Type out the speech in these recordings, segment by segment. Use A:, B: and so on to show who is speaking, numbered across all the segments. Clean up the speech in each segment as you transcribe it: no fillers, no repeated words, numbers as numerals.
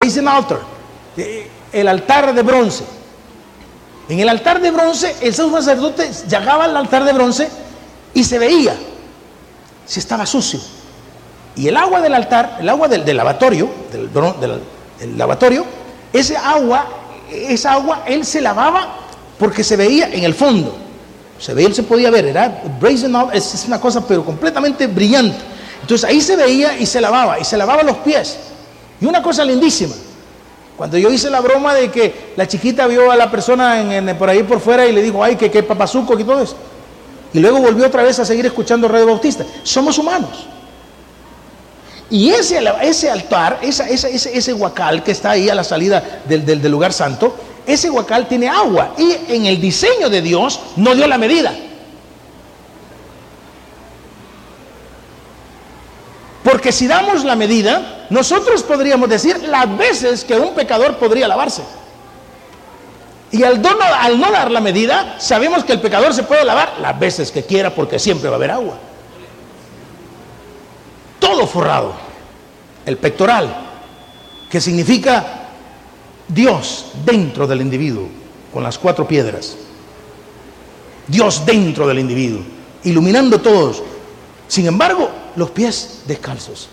A: brazen altar, el altar de bronce. En el altar de bronce, el sumo sacerdote llegaba al altar de bronce y se veía si estaba sucio. Y el agua del altar, el agua del lavatorio, del lavatorio, esa agua él se lavaba porque se veía en el fondo. Se veía, él se podía ver, era brazen altar, es una cosa pero completamente brillante. Entonces ahí se veía y se lavaba los pies. Y una cosa lindísima, cuando yo hice la broma de que la chiquita vio a la persona por ahí por fuera y le dijo, ay, que papazuco y todo eso. Y luego volvió otra vez a seguir escuchando Radio Bautista. Somos humanos. Y ese altar, ese huacal que está ahí a la salida del lugar santo, ese huacal tiene agua. Y en el diseño de Dios no dio la medida. Porque si damos la medida, nosotros podríamos decir las veces que un pecador podría lavarse. Y al no dar la medida, sabemos que el pecador se puede lavar las veces que quiera porque siempre va a haber agua. Todo forrado. El pectoral, que significa Dios dentro del individuo, con las 4 piedras. Dios dentro del individuo, iluminando todos. Sin embargo, los pies descalzos.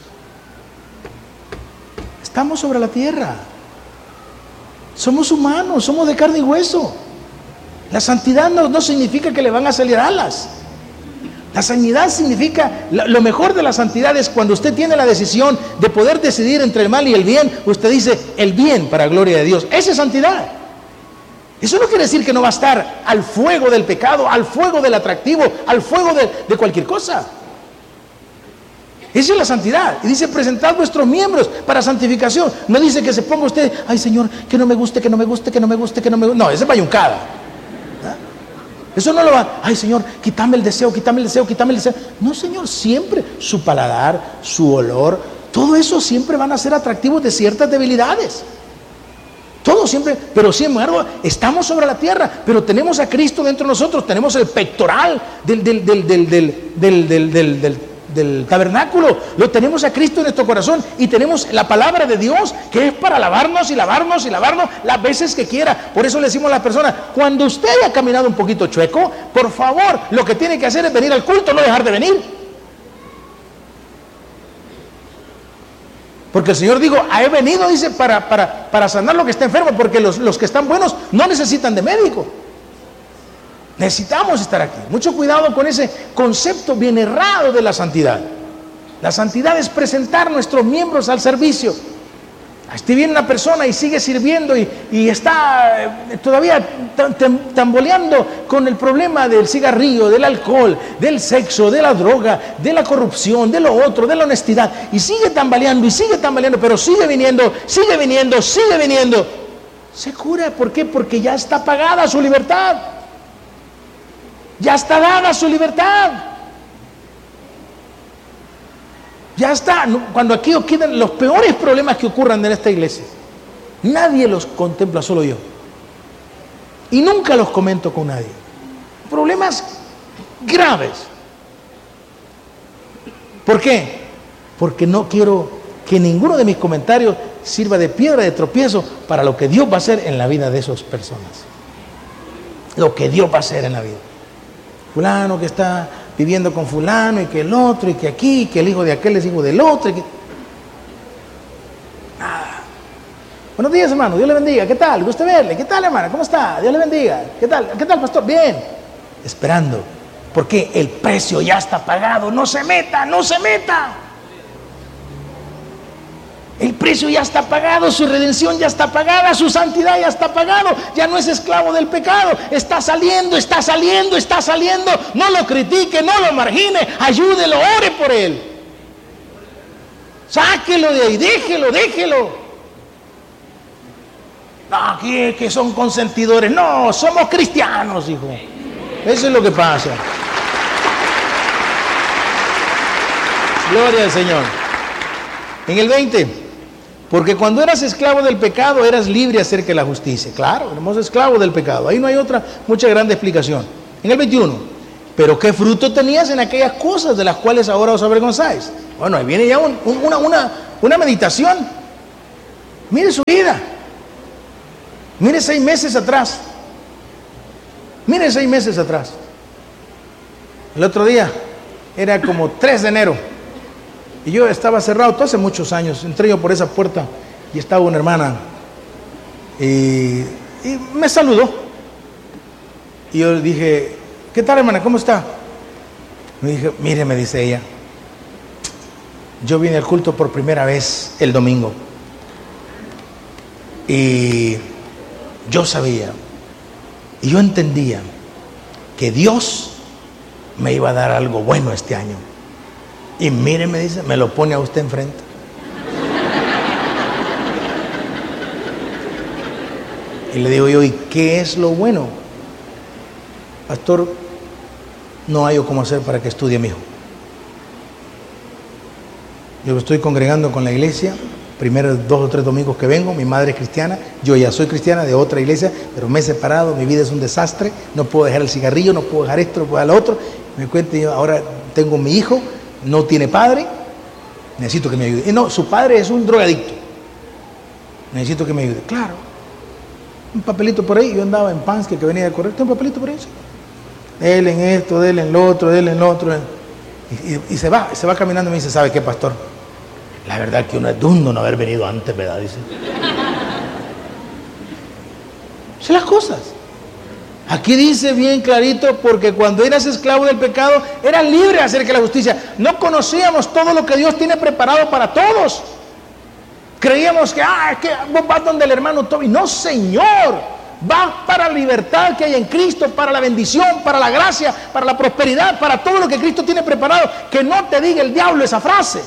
A: Estamos sobre la tierra. Somos humanos, somos de carne y hueso. La santidad no significa que le van a salir alas. La santidad significa, lo mejor de la santidad es cuando usted tiene la decisión de poder decidir entre el mal y el bien, usted dice el bien para gloria de Dios. Esa es santidad. Eso no quiere decir que no va a estar al fuego del pecado, al fuego del atractivo, al fuego de cualquier cosa. Esa es la santidad. Y dice, presentad vuestros miembros para santificación. No dice que se ponga usted, ay Señor, que no me guste, que no me guste, que no me guste, que no me guste. No, esa es bayuncada. Eso no lo va, ay Señor, quítame el deseo, quítame el deseo, quítame el deseo. No, Señor, siempre su paladar, su olor, todo eso siempre van a ser atractivos de ciertas debilidades. Todo siempre, pero sin embargo, estamos sobre la tierra, pero tenemos a Cristo dentro de nosotros, tenemos el pectoral del tabernáculo, lo tenemos a Cristo en nuestro corazón y tenemos la palabra de Dios que es para lavarnos y lavarnos y lavarnos las veces que quiera. Por eso le decimos a las personas, cuando usted haya caminado un poquito chueco, por favor, lo que tiene que hacer es venir al culto, no dejar de venir. Porque el Señor dijo, he venido, dice, para sanar lo que está enfermo, porque los que están buenos no necesitan de médico. Necesitamos estar aquí. Mucho cuidado con ese concepto bien errado de la santidad. La santidad es presentar nuestros miembros al servicio. Este viene una persona y sigue sirviendo y está todavía tamboleando con el problema del cigarrillo, del alcohol, del sexo, de la droga, de la corrupción, de lo otro, de la honestidad. Y sigue tambaleando, pero sigue viniendo. Se cura. ¿Por qué? Porque ya está pagada su libertad. Ya está dada su libertad. Ya está. Cuando aquí ocurren los peores problemas que ocurran en esta iglesia, nadie los contempla, solo yo. Y nunca los comento con nadie. Problemas graves. ¿Por qué? Porque no quiero que ninguno de mis comentarios sirva de piedra de tropiezo para lo que Dios va a hacer en la vida de esas personas. Lo que Dios va a hacer en la vida. Fulano que está viviendo con fulano y que el otro y que aquí, y que el hijo de aquel es hijo del otro. Buenos días, hermano, Dios le bendiga. ¿Qué tal? Gusto verle. ¿Qué tal, hermana? ¿Cómo está? Dios le bendiga. ¿Qué tal, pastor? Bien. Esperando, porque el precio ya está pagado. No se meta. El precio ya está pagado, su redención ya está pagada, su santidad ya está pagado, ya no es esclavo del pecado, está saliendo, no lo critique, no lo margine, ayúdelo, ore por él, sáquelo de ahí, déjelo. No, aquí que son consentidores, no, somos cristianos, hijo, eso es lo que pasa. Gloria al Señor. En el 20, porque cuando eras esclavo del pecado eras libre acerca de la justicia. Claro, éramos esclavos del pecado. Ahí no hay mucha grande explicación. En el 21, pero ¿qué fruto tenías en aquellas cosas de las cuales ahora os avergonzáis? Bueno, ahí viene ya una meditación. Mire su vida. Mire 6 meses atrás. Mire 6 meses atrás. El otro día era como 3 de enero y yo estaba cerrado, todo hace muchos años. Entré yo por esa puerta y estaba una hermana y me saludó. Y yo dije, ¿qué tal, hermana? ¿Cómo está? Me dije, mire, me dice ella, yo vine al culto por primera vez el domingo y yo sabía y yo entendía que Dios me iba a dar algo bueno este año. Y mire, me dice, me lo pone a usted enfrente. Y le digo yo, ¿y qué es lo bueno? Pastor, no hay cómo hacer para que estudie mi hijo. Yo me estoy congregando con la iglesia, primeros 2 o 3 domingos que vengo, mi madre es cristiana, yo ya soy cristiana de otra iglesia, pero me he separado, mi vida es un desastre, no puedo dejar el cigarrillo, no puedo dejar esto, no puedo dejar lo otro. Me cuento yo, ahora tengo mi hijo, no tiene padre, necesito que me ayude. Y no, su padre es un drogadicto, necesito que me ayude. Claro, un papelito por ahí, yo andaba en Pansky que venía de correr, un papelito por ahí, sí. Él en esto, él en lo otro, él en lo otro. Y se va caminando y me dice, ¿sabe qué, pastor? La verdad que uno es dundo no haber venido antes, ¿verdad? Dice. Son las cosas. Aquí dice bien clarito, porque cuando eras esclavo del pecado, eras libre acerca de la justicia. No conocíamos todo lo que Dios tiene preparado para todos. Creíamos que, es que vos vas donde el hermano Toby. No, Señor. Va para la libertad que hay en Cristo, para la bendición, para la gracia, para la prosperidad, para todo lo que Cristo tiene preparado. Que no te diga el diablo esa frase.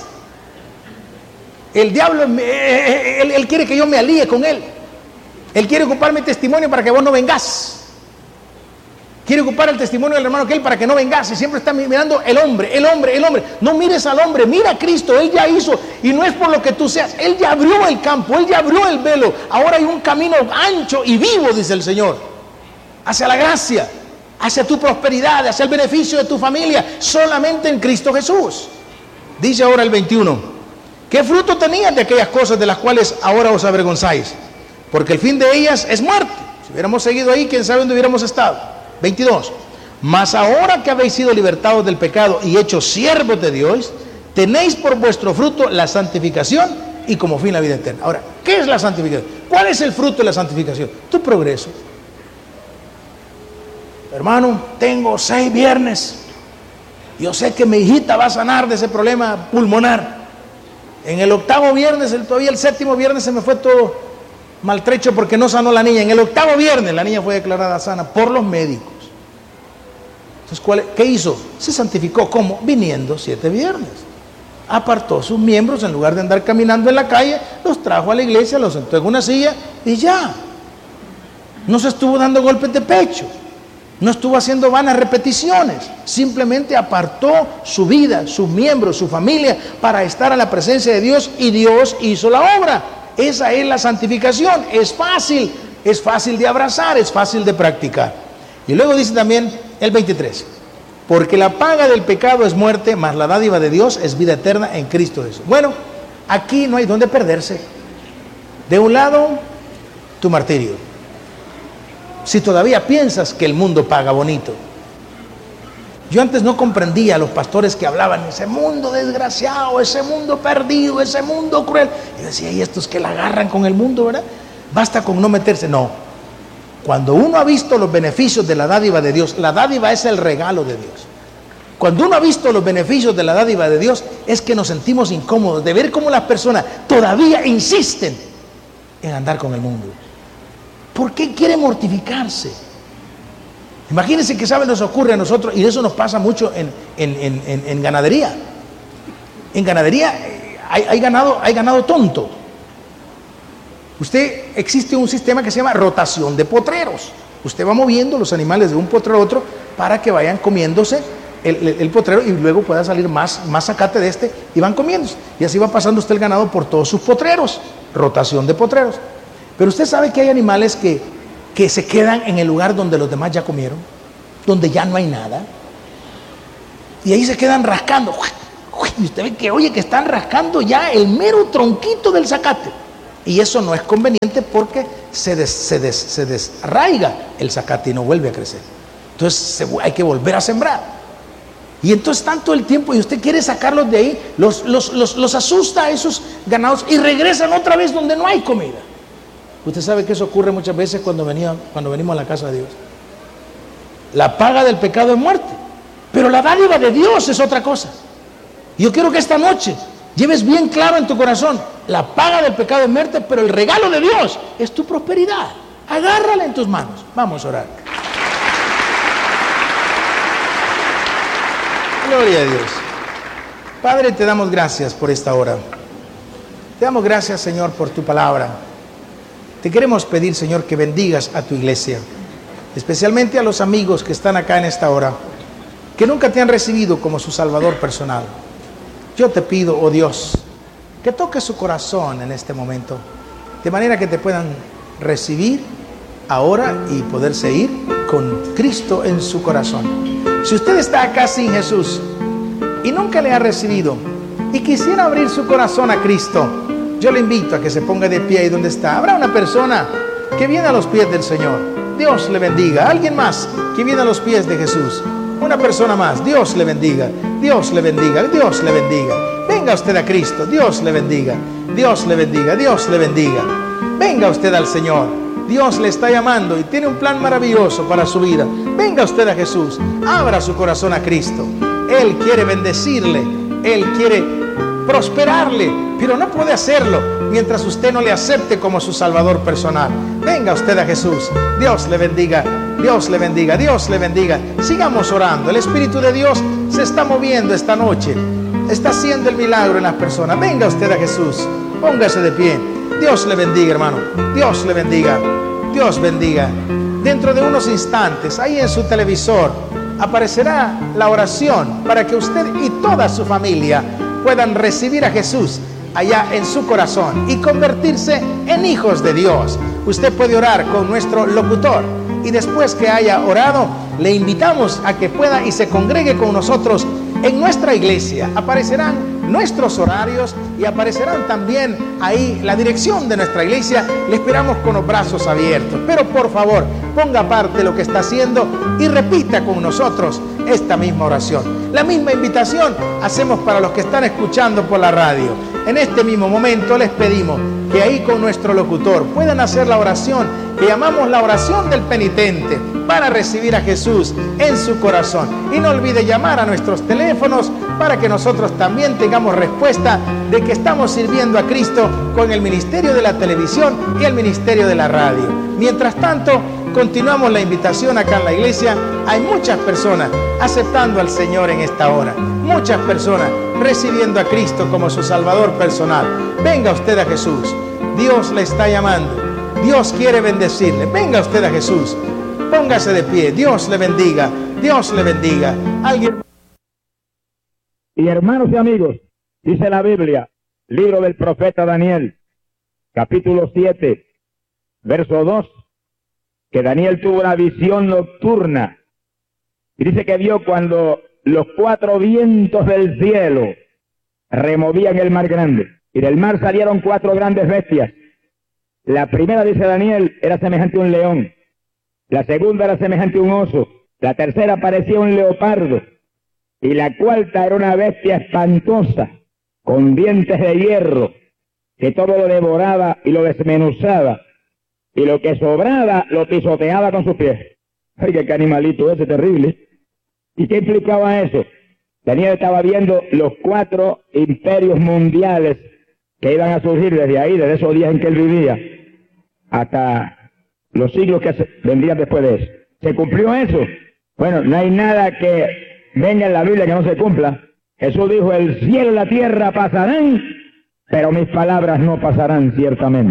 A: El diablo, él quiere que yo me alíe con él. Él quiere ocupar mi testimonio para que vos no vengas. Quiere ocupar el testimonio del hermano aquel para que no vengas. Y siempre está mirando el hombre. No mires al hombre, mira a Cristo. Él ya hizo. Y no es por lo que tú seas. Él ya abrió el campo, Él ya abrió el velo. Ahora hay un camino ancho y vivo, dice el Señor, hacia la gracia, hacia tu prosperidad, hacia el beneficio de tu familia, solamente en Cristo Jesús. Dice ahora el 21. ¿Qué fruto tenían de aquellas cosas de las cuales ahora os avergonzáis? Porque el fin de ellas es muerte. Si hubiéramos seguido ahí, quién sabe dónde hubiéramos estado. 22. Mas ahora que habéis sido libertados del pecado y hechos siervos de Dios, tenéis por vuestro fruto la santificación y como fin la vida eterna. Ahora, ¿qué es la santificación? ¿Cuál es el fruto de la santificación? Tu progreso. Hermano, tengo 6 viernes. Yo sé que mi hijita va a sanar de ese problema pulmonar. En el 8º viernes, todavía el 7º viernes se me fue todo maltrecho porque no sanó la niña. En el 8º viernes la niña fue declarada sana por los médicos. Entonces, ¿qué hizo? Se santificó. ¿Cómo? Viniendo 7 viernes. Apartó sus miembros, en lugar de andar caminando en la calle, los trajo a la iglesia, los sentó en una silla y ya. No se estuvo dando golpes de pecho, no estuvo haciendo vanas repeticiones, simplemente apartó su vida, sus miembros, su familia para estar a la presencia de Dios y Dios hizo la obra. Esa es la santificación. Es fácil de abrazar, es fácil de practicar. Y luego dice también el 23, porque la paga del pecado es muerte, mas la dádiva de Dios es vida eterna en Cristo Jesús. Bueno, aquí no hay donde perderse. De un lado, tu martirio. Si todavía piensas que el mundo paga bonito. Yo antes no comprendía a los pastores que hablaban ese mundo desgraciado, ese mundo perdido, ese mundo cruel. Y decía, ¿y estos que la agarran con el mundo, verdad? Basta con no meterse. No. Cuando uno ha visto los beneficios de la dádiva de Dios, la dádiva es el regalo de Dios. Cuando uno ha visto los beneficios de la dádiva de Dios, es que nos sentimos incómodos de ver cómo las personas todavía insisten en andar con el mundo. ¿Por qué quiere mortificarse? Imagínense que sabe nos ocurre a nosotros, y eso nos pasa mucho en ganadería. En ganadería hay ganado tonto. Existe un sistema que se llama rotación de potreros. Usted va moviendo los animales de un potrero a otro para que vayan comiéndose el potrero y luego pueda salir más zacate de este y van comiéndose. Y así va pasando usted el ganado por todos sus potreros. Rotación de potreros. Pero usted sabe que hay animales que se quedan en el lugar donde los demás ya comieron, donde ya no hay nada, y ahí se quedan rascando, y usted ve que están rascando ya el mero tronquito del zacate, Y eso no es conveniente porque se desarraiga el zacate y no vuelve a crecer. Entonces hay que volver a sembrar. Y entonces tanto el tiempo y usted quiere sacarlos de ahí, los asusta a esos ganados y regresan otra vez donde no hay comida. Usted sabe que eso ocurre muchas veces cuando venimos a la casa de Dios. La paga del pecado es muerte, pero la dádiva de Dios es otra cosa. Y yo quiero que esta noche lleves bien claro en tu corazón, la paga del pecado es muerte, pero el regalo de Dios es tu prosperidad. Agárrala en tus manos. Vamos a orar. Gloria a Dios. Padre, te damos gracias por esta hora. Te damos gracias, Señor, por tu palabra. Te queremos pedir, Señor, que bendigas a tu iglesia, especialmente a los amigos que están acá en esta hora, que nunca te han recibido como su Salvador personal. Yo te pido, oh Dios, que toques su corazón en este momento, de manera que te puedan recibir ahora y poderse ir con Cristo en su corazón. Si usted está acá sin Jesús y nunca le ha recibido y quisiera abrir su corazón a Cristo, yo le invito a que se ponga de pie ahí donde está. Habrá una persona que viene a los pies del Señor. Dios le bendiga. Alguien más que viene a los pies de Jesús. Una persona más. Dios le bendiga. Dios le bendiga. Dios le bendiga. Venga usted a Cristo. Dios le bendiga. Dios le bendiga. Dios le bendiga. Venga usted al Señor. Dios le está llamando y tiene un plan maravilloso para su vida. Venga usted a Jesús. Abra su corazón a Cristo. Él quiere bendecirle. Él quiere prosperarle, pero no puede hacerlo mientras usted no le acepte como su Salvador personal. Venga usted a Jesús. Dios le bendiga. Dios le bendiga. Dios le bendiga. Sigamos orando. El Espíritu de Dios se está moviendo esta noche. Está haciendo el milagro en las personas. Venga usted a Jesús. Póngase de pie. Dios le bendiga, hermano. Dios le bendiga. Dios bendiga. Dentro de unos instantes, ahí en su televisor, aparecerá la oración para que usted y toda su familia puedan recibir a Jesús allá en su corazón y convertirse en hijos de Dios. Usted puede orar con nuestro locutor y después que haya orado, le invitamos a que pueda y se congregue con nosotros en nuestra iglesia. Aparecerán nuestros horarios y aparecerán también ahí la dirección de nuestra iglesia. Le esperamos con los brazos abiertos, pero por favor ponga aparte lo que está haciendo y repita con nosotros esta misma oración. La misma invitación hacemos para los que están escuchando por la radio. En este mismo momento les pedimos que ahí con nuestro locutor puedan hacer la oración que llamamos la oración del penitente para recibir a Jesús en su corazón. Y no olvide llamar a nuestros teléfonos para que nosotros también tengamos respuesta de que estamos sirviendo a Cristo con el ministerio de la televisión y el ministerio de la radio. Mientras tanto, continuamos la invitación acá en la iglesia. Hay muchas personas aceptando al Señor en esta hora. Muchas personas recibiendo a Cristo como su Salvador personal. Venga usted a Jesús. Dios le está llamando. Dios quiere bendecirle. Venga usted a Jesús. Póngase de pie. Dios le bendiga. Dios le bendiga. Alguien.
B: Y hermanos y amigos, dice la Biblia, libro del profeta Daniel, capítulo 7, verso 2, que Daniel tuvo una visión nocturna. Y dice que vio cuando los 4 vientos del cielo removían el mar grande. Y del mar salieron 4 grandes bestias. La primera, dice Daniel, era semejante a un león. La segunda era semejante a un oso. La tercera parecía un leopardo. Y la cuarta era una bestia espantosa, con dientes de hierro, que todo lo devoraba y lo desmenuzaba. Y lo que sobraba lo pisoteaba con sus pies. ¡Ay, qué animalito ese terrible! ¿Y qué implicaba eso? Daniel estaba viendo los 4 imperios mundiales que iban a surgir desde ahí, desde esos días en que él vivía, hasta los siglos que vendrían después de eso. ¿Se cumplió eso? Bueno, no hay nada que venga en la Biblia que no se cumpla. Jesús dijo, el cielo y la tierra pasarán, pero mis palabras no pasarán ciertamente.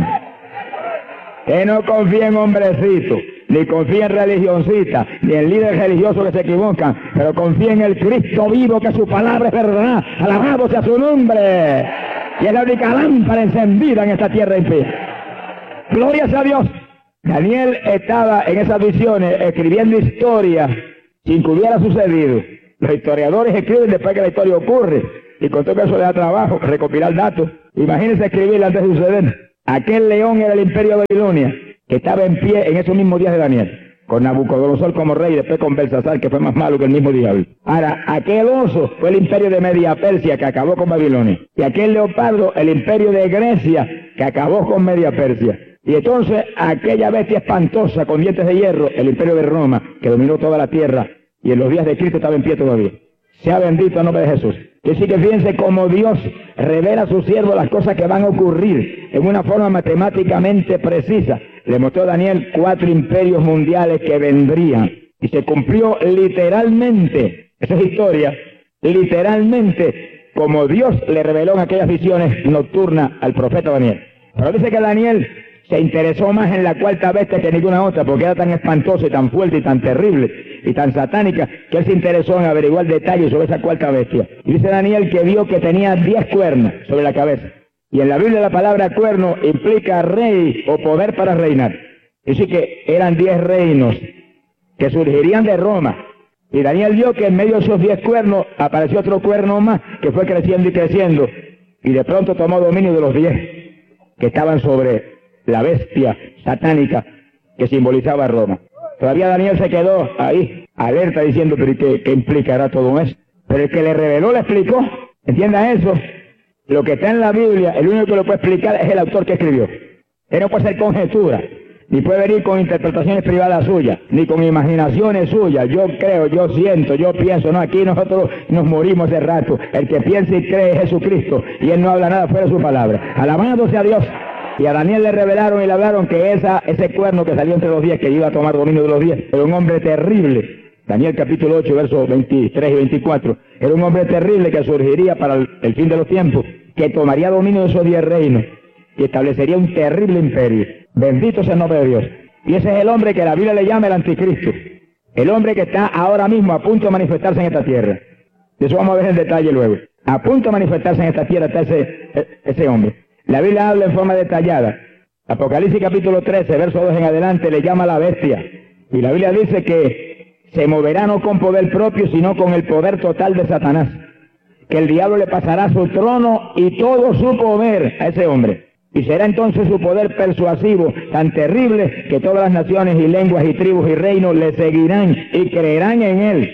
B: Que no confía en hombrecitos, ni confía en religioncitas, ni en líderes religiosos que se equivocan, pero confía en el Cristo vivo, que su palabra es verdad. Alabado sea su nombre. Y es la única lámpara encendida en esta tierra impía. Gloria sea a Dios. Daniel estaba en esas visiones escribiendo historias sin que hubiera sucedido. Los historiadores escriben después que la historia ocurre, y con todo eso le da trabajo recopilar datos. Imagínense escribirla antes de suceder. Aquel león era el imperio de Babilonia, que estaba en pie en esos mismos días de Daniel, con Nabucodonosor como rey, después con Belsasar, que fue más malo que el mismo diablo. Ahora, aquel oso fue el imperio de Media Persia, que acabó con Babilonia. Y aquel leopardo, el imperio de Grecia, que acabó con Media Persia. Y entonces, aquella bestia espantosa con dientes de hierro, el imperio de Roma, que dominó toda la tierra, y en los días de Cristo estaba en pie todavía. Sea bendito el nombre de Jesús. Que sí que fíjense cómo Dios revela a sus siervos las cosas que van a ocurrir en una forma matemáticamente precisa. Le mostró a Daniel 4 imperios mundiales que vendrían. Y se cumplió literalmente, esa es historia, literalmente, como Dios le reveló en aquellas visiones nocturnas al profeta Daniel. Pero dice que Daniel se interesó más en la cuarta bestia que ninguna otra, porque era tan espantosa y tan fuerte y tan terrible y tan satánica, que él se interesó en averiguar detalles sobre esa cuarta bestia. Y dice Daniel que vio que tenía 10 cuernos sobre la cabeza. Y en la Biblia la palabra cuerno implica rey o poder para reinar. Dice que eran 10 reinos que surgirían de Roma. Y Daniel vio que en medio de esos 10 cuernos apareció otro cuerno más, que fue creciendo y creciendo. Y de pronto tomó dominio de los 10 que estaban sobre la bestia satánica que simbolizaba a Roma. Todavía Daniel se quedó ahí, alerta, diciendo, pero ¿qué implicará todo eso? Pero el que le reveló le explicó. Entienda eso. Lo que está en la Biblia, el único que lo puede explicar es el autor que escribió. Él no puede ser conjetura, ni puede venir con interpretaciones privadas suyas, ni con imaginaciones suyas. Yo creo, yo siento, yo pienso. No, aquí nosotros nos morimos de rato. El que piensa y cree es Jesucristo, y él no habla nada fuera de su palabra. Alabado sea Dios. Y a Daniel le revelaron y le hablaron que ese cuerno que salió entre los 10, que iba a tomar dominio de los 10, era un hombre terrible. Daniel capítulo 8, versos 23 y 24. Era un hombre terrible que surgiría para el fin de los tiempos, que tomaría dominio de esos 10 reinos y establecería un terrible imperio. Bendito sea el nombre de Dios. Y ese es el hombre que la Biblia le llama el anticristo. El hombre que está ahora mismo a punto de manifestarse en esta tierra. De eso vamos a ver en detalle luego. A punto de manifestarse en esta tierra está ese hombre. La Biblia habla en forma detallada. Apocalipsis capítulo 13, verso 2 en adelante, le llama la bestia. Y la Biblia dice que se moverá no con poder propio, sino con el poder total de Satanás. Que el diablo le pasará su trono y todo su poder a ese hombre. Y será entonces su poder persuasivo tan terrible que todas las naciones y lenguas y tribus y reinos le seguirán y creerán en él.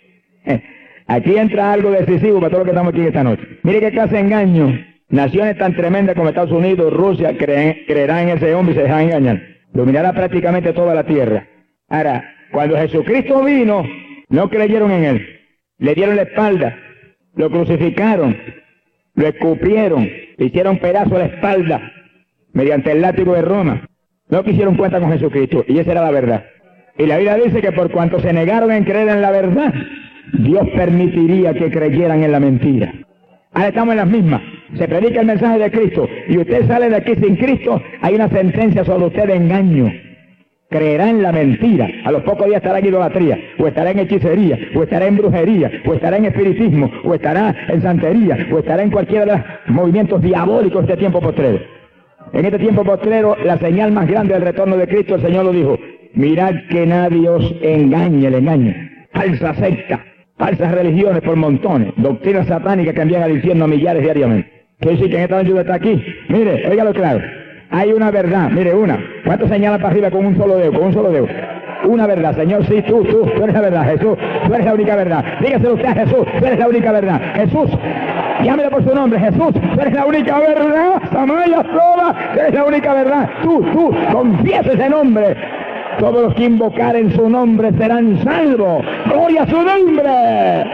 B: Aquí entra algo decisivo para todos los que estamos aquí esta noche. Mire qué clase de engaño. Naciones tan tremendas como Estados Unidos, Rusia, creerán en ese hombre y se dejarán engañar. Dominará prácticamente toda la tierra. Ahora, cuando Jesucristo vino, no creyeron en él. Le dieron la espalda, lo crucificaron, lo escupieron, le hicieron pedazo a la espalda mediante el látigo de Roma. No quisieron cuenta con Jesucristo, y esa era la verdad. Y la Biblia dice que por cuanto se negaron en creer en la verdad, Dios permitiría que creyeran en la mentira. Ahora estamos en las mismas. Se predica el mensaje de Cristo y usted sale de aquí sin Cristo, hay una sentencia sobre usted de engaño. Creerá en la mentira. A los pocos días estará en idolatría, o estará en hechicería, o estará en brujería, o estará en espiritismo, o estará en santería, o estará en cualquiera de los movimientos diabólicos de este tiempo postrero. En este tiempo postrero, la señal más grande del retorno de Cristo, el Señor lo dijo: mirad que nadie os engañe, el engaño. Falsa secta, falsas religiones por montones, doctrinas satánicas que envían al infierno a millares diariamente. Quiere decir que en esta noche está aquí. Mire, óigalo claro. Hay una verdad, mire, una. ¿Cuánto señala para arriba con un solo dedo? Con un solo dedo. Una verdad, Señor, sí, tú eres la verdad, Jesús, tú eres la única verdad. Dígaselo usted a Jesús, tú eres la única verdad. Jesús, llámelo por su nombre, Jesús, tú eres la única verdad. Samaya, prueba, tú eres la única verdad. Tú, confiesa ese nombre. Todos los que invocaren su nombre serán salvos. ¡Gloria a su nombre!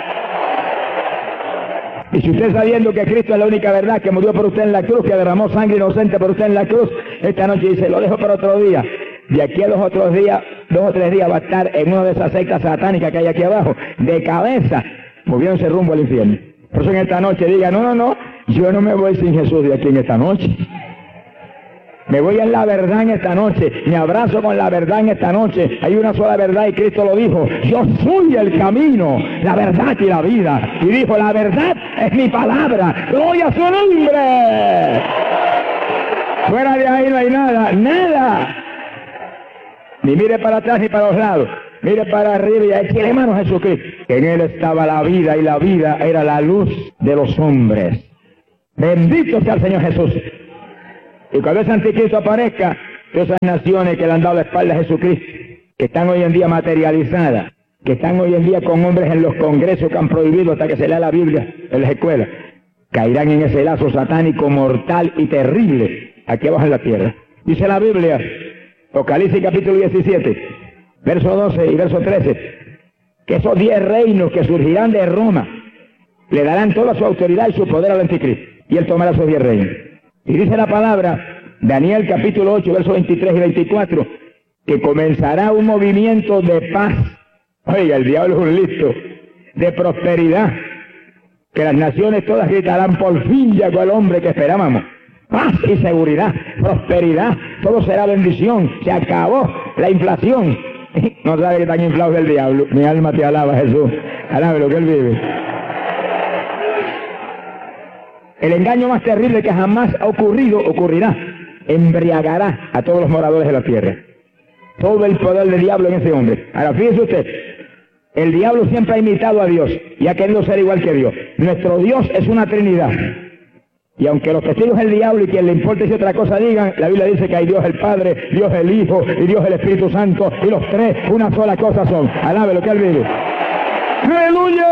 B: Y si usted sabiendo que Cristo es la única verdad, que murió por usted en la cruz, que derramó sangre inocente por usted en la cruz, esta noche dice, lo dejo para otro día. De aquí a 2 o 3 días va a estar en una de esas sectas satánicas que hay aquí abajo, de cabeza, moviéndose rumbo al infierno. Por eso en esta noche diga, no, yo no me voy sin Jesús de aquí en esta noche. Me voy en la verdad en esta noche, me abrazo con la verdad en esta noche. Hay una sola verdad y Cristo lo dijo: yo soy el camino, la verdad y la vida. Y dijo, la verdad es mi palabra. ¡Gloria a su nombre! Fuera de ahí no hay nada. Ni mire para atrás ni para los lados. Mire para arriba y eche la mano a Jesucristo. En él estaba la vida y la vida era la luz de los hombres. Bendito sea el Señor Jesús. Y cuando ese anticristo aparezca, todas esas naciones que le han dado la espalda a Jesucristo, que están hoy en día materializadas, que están hoy en día con hombres en los congresos que han prohibido hasta que se lea la Biblia en las escuelas, caerán en ese lazo satánico mortal y terrible aquí abajo en la tierra. Dice la Biblia, Apocalipsis capítulo 17, verso 12 y verso 13, que esos 10 reinos que surgirán de Roma le darán toda su autoridad y su poder al anticristo, y él tomará esos 10 reinos. Y dice la palabra, Daniel capítulo 8, versos 23 y 24, que comenzará un movimiento de paz. Oiga, el diablo es un listo, de prosperidad, que las naciones todas gritarán, por fin llegó el hombre que esperábamos. Paz y seguridad, prosperidad, todo será bendición, se acabó la inflación. No sabe que están inflados el diablo. Mi alma te alaba, Jesús, alabe lo que él vive. El engaño más terrible que jamás ha ocurrido, ocurrirá, embriagará a todos los moradores de la tierra. Todo el poder del diablo en ese hombre. Ahora fíjese usted, el diablo siempre ha imitado a Dios y ha querido ser igual que Dios. Nuestro Dios es una Trinidad. Y aunque los testigos del diablo y quien le importe si otra cosa digan, la Biblia dice que hay Dios el Padre, Dios el Hijo y Dios el Espíritu Santo, y los tres una sola cosa son. Alabe lo que él vive. ¡Aleluya!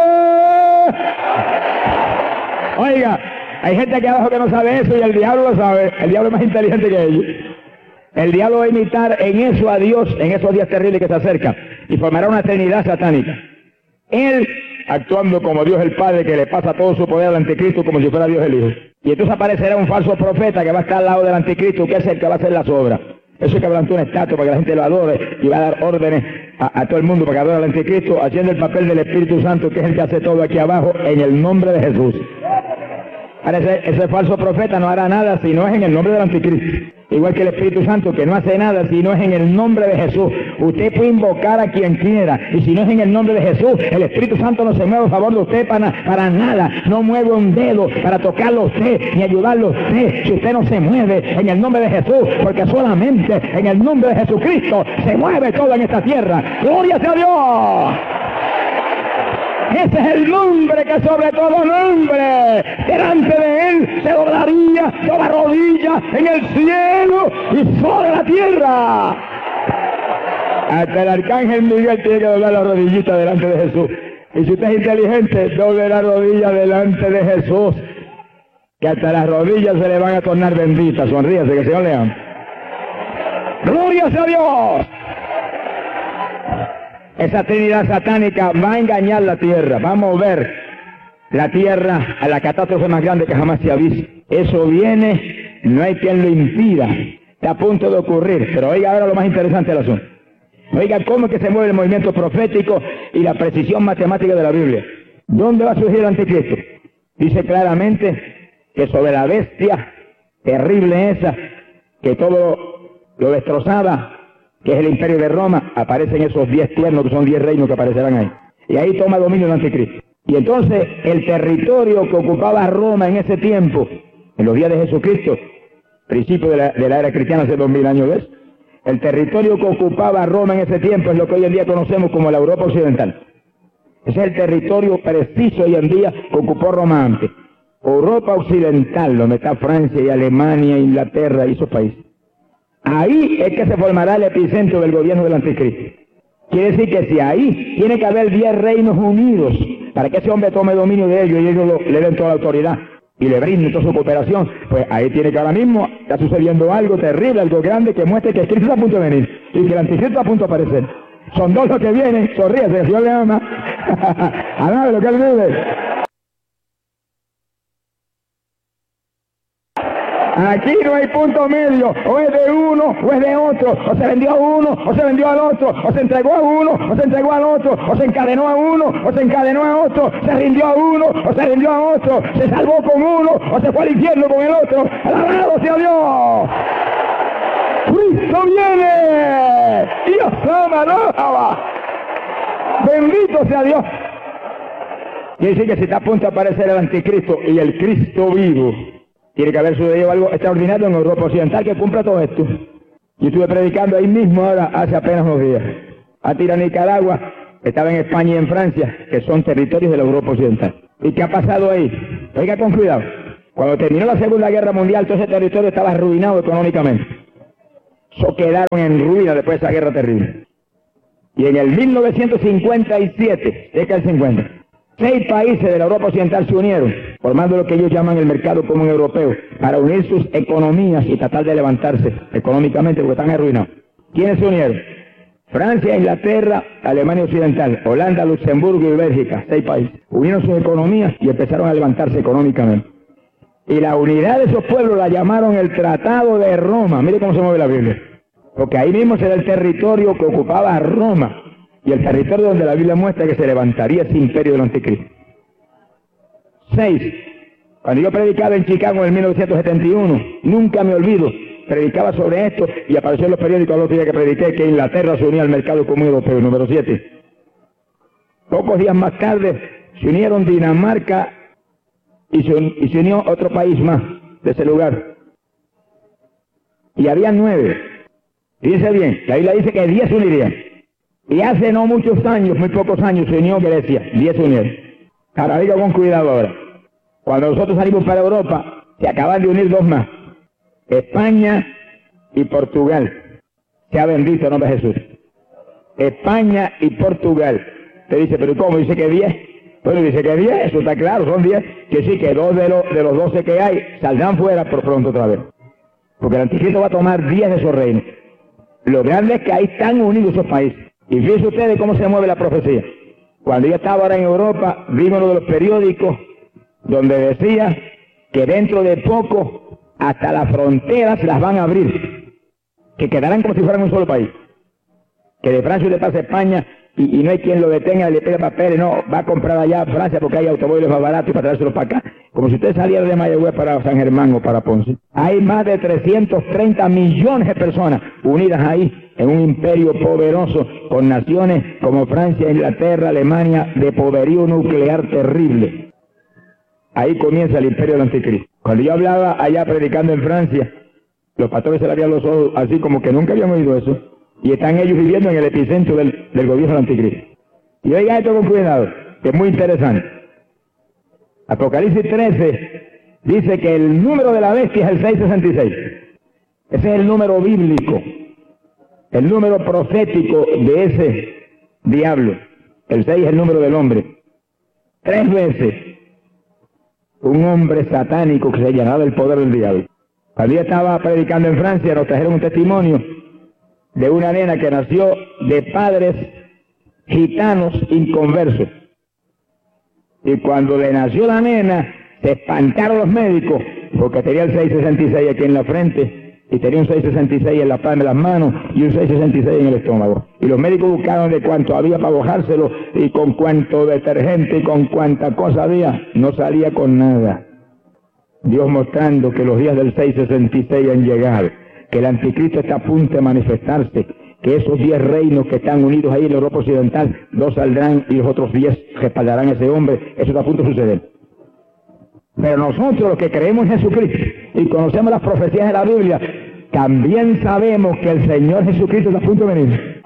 B: Oiga, hay gente aquí abajo que no sabe eso y el diablo lo sabe. El diablo es más inteligente que ellos. El diablo va a imitar en eso a Dios en esos días terribles que se acercan y formará una trinidad satánica. Él actuando como Dios el Padre, que le pasa todo su poder al anticristo como si fuera Dios el Hijo. Y entonces aparecerá un falso profeta que va a estar al lado del anticristo, que es el que va a hacer las obras. Eso es que levantó una estatua para que la gente lo adore y va a dar órdenes a todo el mundo para que adore al anticristo, haciendo el papel del Espíritu Santo, que es el que hace todo aquí abajo en el nombre de Jesús. Ahora ese falso profeta no hará nada si no es en el nombre del anticristo. Igual que el Espíritu Santo, que no hace nada si no es en el nombre de Jesús. Usted puede invocar a quien quiera, y si no es en el nombre de Jesús, el Espíritu Santo no se mueve a favor de usted para nada. No mueve un dedo para tocarlo a usted, ni ayudarlo a usted, si usted no se mueve en el nombre de Jesús, porque solamente en el nombre de Jesucristo se mueve todo en esta tierra. ¡Gloria sea a Dios! Ese es el nombre que sobre todo nombre, delante de él se doblaría toda rodilla en el cielo y sobre la tierra. Hasta el arcángel Miguel tiene que doblar la rodillita delante de Jesús. Y si usted es inteligente, doble la rodilla delante de Jesús, que hasta las rodillas se le van a tornar benditas. Sonríase, que el Señor le ama. ¡Gloria sea a Dios! Esa trinidad satánica va a engañar la tierra, va a mover la tierra a la catástrofe más grande que jamás se ha visto. Eso viene, no hay quien lo impida, está a punto de ocurrir. Pero oiga ahora lo más interesante del asunto. Oiga cómo es que se mueve el movimiento profético y la precisión matemática de la Biblia. ¿Dónde va a surgir el anticristo? Dice claramente que sobre la bestia terrible esa, que todo lo destrozaba, que es el imperio de Roma, aparecen esos 10 cuernos, que son 10 reinos que aparecerán ahí. Y ahí toma dominio el anticristo. Y entonces el territorio que ocupaba Roma en ese tiempo, en los días de Jesucristo, principio de la era cristiana, hace 2000 años, ¿ves? El territorio que ocupaba Roma en ese tiempo es lo que hoy en día conocemos como la Europa Occidental. Ese es el territorio preciso hoy en día que ocupó Roma antes. Europa Occidental, donde está Francia y Alemania, Inglaterra y esos países. Ahí es que se formará el epicentro del gobierno del anticristo. Quiere decir que si ahí tiene que haber 10 reinos unidos para que ese hombre tome dominio de ellos y ellos le den toda la autoridad y le brinden toda su cooperación, pues ahí tiene que ahora mismo está sucediendo algo terrible, algo grande que muestre que Cristo está a punto de venir y que el anticristo está a punto de aparecer. Son dos los que vienen, sonríese, el Señor le ama. Alabe lo que él vive. Aquí no hay punto medio, o es de uno o es de otro, o se vendió a uno o se vendió al otro, o se entregó a uno o se entregó al otro, o se encadenó a uno o se encadenó a otro, se rindió a uno o se rindió a otro, se salvó con uno o se fue al infierno con el otro. ¡Alabado sea Dios! ¡Cristo viene! ¡Dios ama, no! ¡Bendito sea Dios! Quiere decir que si está a punto de aparecer el anticristo y el Cristo vivo, tiene que haber sucedido algo extraordinario en Europa Occidental que cumpla todo esto. Yo estuve predicando ahí mismo ahora, hace apenas unos días. Antes a Nicaragua, estaba en España y en Francia, que son territorios de la Europa Occidental. ¿Y qué ha pasado ahí? Oiga con cuidado. Cuando terminó la Segunda Guerra Mundial, todo ese territorio estaba arruinado económicamente. Eso quedaron en ruina después de esa guerra terrible. Y en el 1957, cerca del 50, 6 países de la Europa Occidental se unieron, formando lo que ellos llaman el mercado común europeo, para unir sus economías y tratar de levantarse económicamente porque están arruinados. ¿Quiénes se unieron? Francia, Inglaterra, Alemania Occidental, Holanda, Luxemburgo y Bélgica, 6 países. Unieron sus economías y empezaron a levantarse económicamente. Y la unidad de esos pueblos la llamaron el Tratado de Roma. Mire cómo se mueve la Biblia. Porque ahí mismo será el territorio que ocupaba Roma y el territorio donde la Biblia muestra que se levantaría ese imperio del anticristo. 6. Cuando yo predicaba en Chicago en el 1971, nunca me olvido, predicaba sobre esto y apareció en los periódicos al otro día que prediqué que Inglaterra se unía al mercado común europeo, número 7. Pocos días más tarde se unieron Dinamarca y se unió otro país más de ese lugar. Y había 9. Fíjense bien, la Biblia dice que 10 se unirían. Y hace no muchos años, muy pocos años, se unió Grecia, 10 se unieron. Ahora digo con cuidado ahora. Cuando nosotros salimos para Europa, se acaban de unir 2 más. España y Portugal. Sea bendito el nombre de Jesús. España y Portugal. Te dice, pero ¿cómo? Dice que 10. Bueno, dice que 10, eso está claro, son 10. Que sí, que 2 de los 12 que hay saldrán fuera por pronto otra vez. Porque el anticristo va a tomar 10 de esos reinos. Lo grande es que ahí están unidos esos países. Y fíjense ustedes cómo se mueve la profecía. Cuando yo estaba ahora en Europa, vimos uno de los periódicos donde decía que dentro de poco hasta las fronteras las van a abrir, que quedarán como si fueran un solo país. Que de Francia usted pasa a España y no hay quien lo detenga, le pide papeles, no, va a comprar allá a Francia porque hay automóviles más baratos y para traérselos para acá. Como si usted saliera de Mayagüez para San Germán o para Ponce. Hay más de 330 millones de personas unidas ahí en un imperio poderoso con naciones como Francia, Inglaterra, Alemania, de poderío nuclear terrible. Ahí comienza el imperio del anticristo. Cuando yo hablaba allá predicando en Francia, los pastores se le abrían los ojos así como que nunca habían oído eso. Y están ellos viviendo en el epicentro del gobierno del anticristo. Y oigan esto con cuidado, que es muy interesante. Apocalipsis 13 dice que el número de la bestia es el 666. Ese es el número bíblico, el número profético de ese diablo. El 6 es el número del hombre. 3 veces un hombre satánico que se llenaba del poder del diablo. Cuando yo estaba predicando en Francia, nos trajeron un testimonio de una nena que nació de padres gitanos inconversos. Y cuando le nació la nena, se espantaron los médicos porque tenía el 666 aquí en la frente y tenía un 666 en la palma de las manos y un 666 en el estómago. Y los médicos buscaron de cuánto había para bojárselo y con cuánto detergente y con cuánta cosa había. No salía con nada. Dios mostrando que los días del 666 han llegado, que el anticristo está a punto de manifestarse, que esos 10 reinos que están unidos ahí en la Europa Occidental, 2 saldrán y los otros 10 respaldarán a ese hombre. Eso está a punto de suceder. Pero nosotros los que creemos en Jesucristo y conocemos las profecías de la Biblia, también sabemos que el Señor Jesucristo está a punto de venir.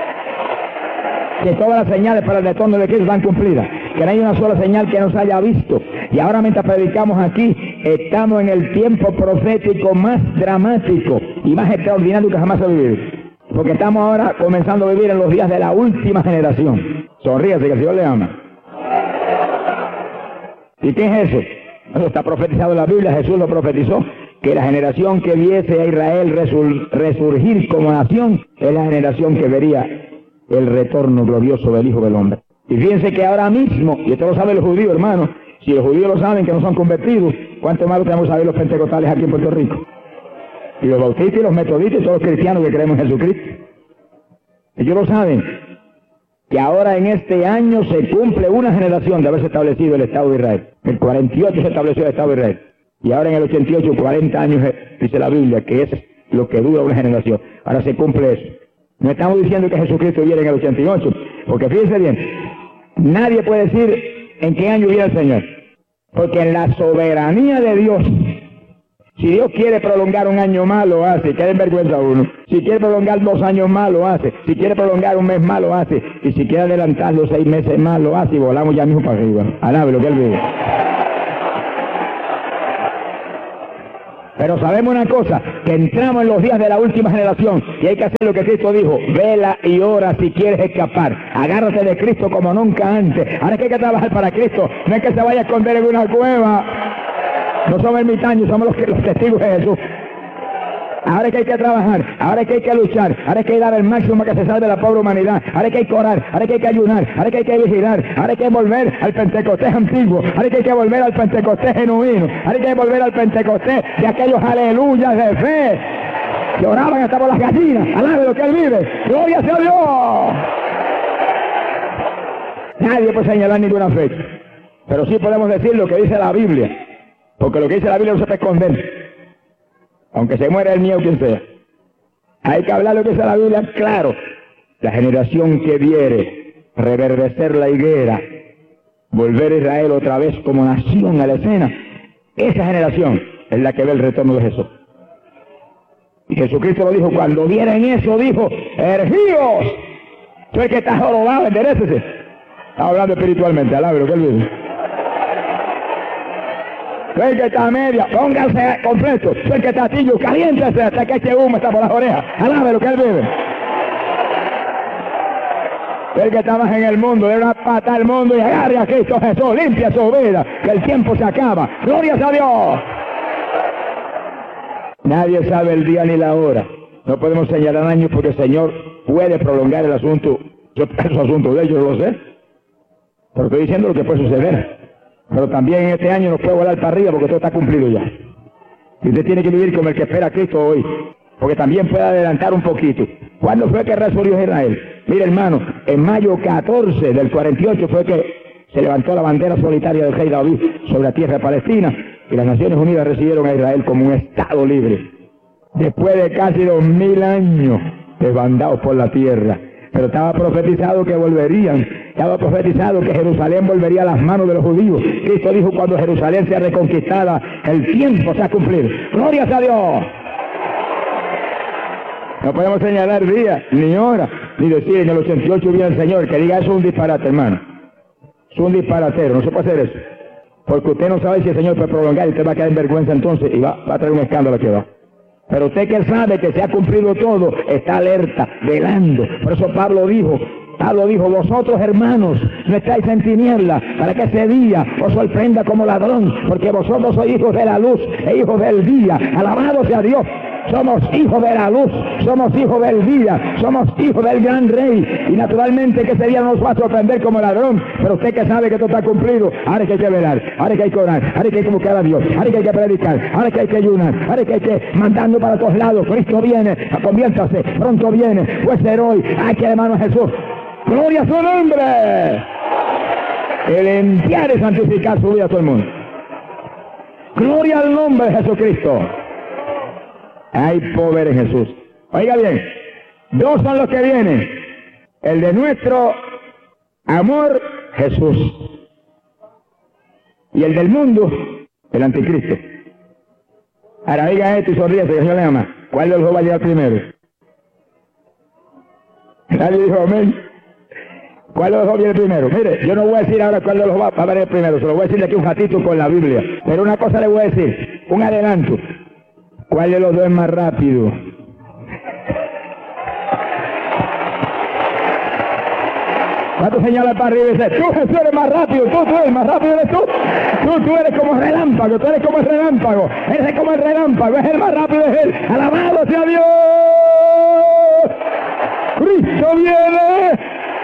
B: Que todas las señales para el retorno de Cristo están cumplidas. Que no hay una sola señal que no se haya visto. Y ahora mientras predicamos aquí, estamos en el tiempo profético más dramático y más extraordinario que jamás se ha vivido. Porque estamos ahora comenzando a vivir en los días de la última generación. Sonríase que el Señor le ama. ¿Y qué es eso? Eso está profetizado en la Biblia, Jesús lo profetizó, que la generación que viese a Israel resurgir como nación es la generación que vería el retorno glorioso del Hijo del Hombre. Y fíjense que ahora mismo, y esto lo saben los judíos, hermanos, si los judíos lo saben que no son convertidos, ¿cuánto más lo tenemos que saber los pentecostales aquí en Puerto Rico? Y los bautistas y los metodistas y todos los cristianos que creemos en Jesucristo. Ellos lo saben, que ahora en este año se cumple una generación de haberse establecido el Estado de Israel. En el 48 se estableció el Estado de Israel. Y ahora en el 88, 40 años, dice la Biblia, que es lo que dura una generación. Ahora se cumple eso. No estamos diciendo que Jesucristo viene en el 88, porque fíjense bien, nadie puede decir en qué año viene el Señor. Porque en la soberanía de Dios, si Dios quiere prolongar un año más, lo hace, que den vergüenza a uno. Si quiere prolongar 2 años más, lo hace. Si quiere prolongar un mes más, lo hace. Y si quiere adelantar los 6 meses más, lo hace y volamos ya mismo para arriba. Alabe lo que Él vive. Pero sabemos una cosa, que entramos en los días de la última generación y hay que hacer lo que Cristo dijo: vela y ora si quieres escapar. Agárrate de Cristo como nunca antes. Ahora es que hay que trabajar para Cristo, no es que se vaya a esconder en una cueva. No somos ermitaños, somos los testigos de Jesús. Ahora es que hay que trabajar, ahora es que hay que luchar, ahora es que hay que dar el máximo que se salve la pobre humanidad, ahora es que hay que orar, ahora es que hay que ayunar, ahora es que hay que vigilar, ahora hay que volver al Pentecostés antiguo, ahora es que hay que volver al Pentecostés genuino, ahora hay que volver al Pentecostés de aquellos aleluyas de fe que oraban hasta por las gallinas. Alabe lo que Él vive, gloria sea a Dios. Nadie puede señalar ninguna fecha, pero sí podemos decir lo que dice la Biblia, porque lo que dice la Biblia no se puede esconder. Aunque se muera el mío, quien sea. Hay que hablar lo que dice la Biblia, claro. La generación que viere reverdecer la higuera, volver a Israel otra vez como nación a la escena, esa generación es la que ve el retorno de Jesús. Y Jesucristo lo dijo, cuando vieran eso, dijo: ergíos. Tú el que estás jorobado, enderécese. Está hablando espiritualmente, alabe lo que Él vive. El que está a media, póngase completo. El que está tillo, caliéntese hasta que eche humo está por las orejas. Alabe lo que Él vive. El que está más en el mundo, de una pata al mundo y agarre a Cristo Jesús, limpia su vida, que el tiempo se acaba. ¡Gloria a Dios! Nadie sabe el día ni la hora. No podemos señalar años porque el Señor puede prolongar el asunto. Yo pienso asunto de ellos, lo sé. Pero estoy diciendo lo que puede suceder. Pero también en este año nos puede volar para arriba porque todo está cumplido ya. Y usted tiene que vivir como el que espera a Cristo hoy, porque también puede adelantar un poquito. ¿Cuándo fue que resurgió Israel? Mire, hermano, en mayo 14 del 48 fue que se levantó la bandera solitaria del rey David sobre la tierra de Palestina y las Naciones Unidas recibieron a Israel como un estado libre. Después de casi 2000 años desbandados por la tierra. Pero estaba profetizado que volverían, estaba profetizado que Jerusalén volvería a las manos de los judíos. Cristo dijo: cuando Jerusalén sea reconquistada, el tiempo se ha cumplido. ¡Gloria a Dios! No podemos señalar día, ni hora, ni decir en el 88 viene el Señor. Que diga eso es un disparate, hermano. Es un disparatero, no se puede hacer eso. Porque usted no sabe si el Señor puede prolongar y usted va a caer en vergüenza entonces y va a traer un escándalo aquí abajo. Pero usted que sabe que se ha cumplido todo, está alerta, velando. Por eso Pablo dijo, vosotros hermanos, no estáis en tinieblas, para que ese día os sorprenda como ladrón, porque vosotros sois hijos de la luz e hijos del día. Alabado sea Dios. Somos hijos de la luz, somos hijos del día, somos hijos del gran rey. Y naturalmente que ese día no nos va a sorprender como ladrón, pero usted que sabe que esto está cumplido, ahora que hay que velar, ahora que hay que orar, ahora que hay que buscar a Dios, ahora que hay que predicar, ahora que hay que ayunar, ahora que hay que mandando para todos lados. Cristo viene, conviértase, pronto viene, puede ser hoy. Hay que hermano Jesús. ¡Gloria a su nombre! El limpiar y santificar su vida a todo el mundo. ¡Gloria al nombre de Jesucristo! Hay poder en Jesús. Oiga bien, dos son los que vienen. El de nuestro amor, Jesús. Y el del mundo, el anticristo. Ahora oiga esto y sonríe, que Señor le ama. ¿Cuál de los dos va a llegar primero? Nadie dijo amén. ¿Cuál de los dos viene primero? Mire, yo no voy a decir ahora cuál de los dos va a venir primero. Se lo voy a decir de aquí un ratito con la Biblia. Pero una cosa le voy a decir, un adelanto. ¿Cuál de los dos es más rápido? ¿Cuánto señala para arriba y dice: tú Jesús eres más rápido, tú eres más rápido eres tú? Tú eres como el relámpago, tú eres como el relámpago, eres como el relámpago, es el más rápido, es él. ¡Alabado sea Dios! ¡Cristo viene!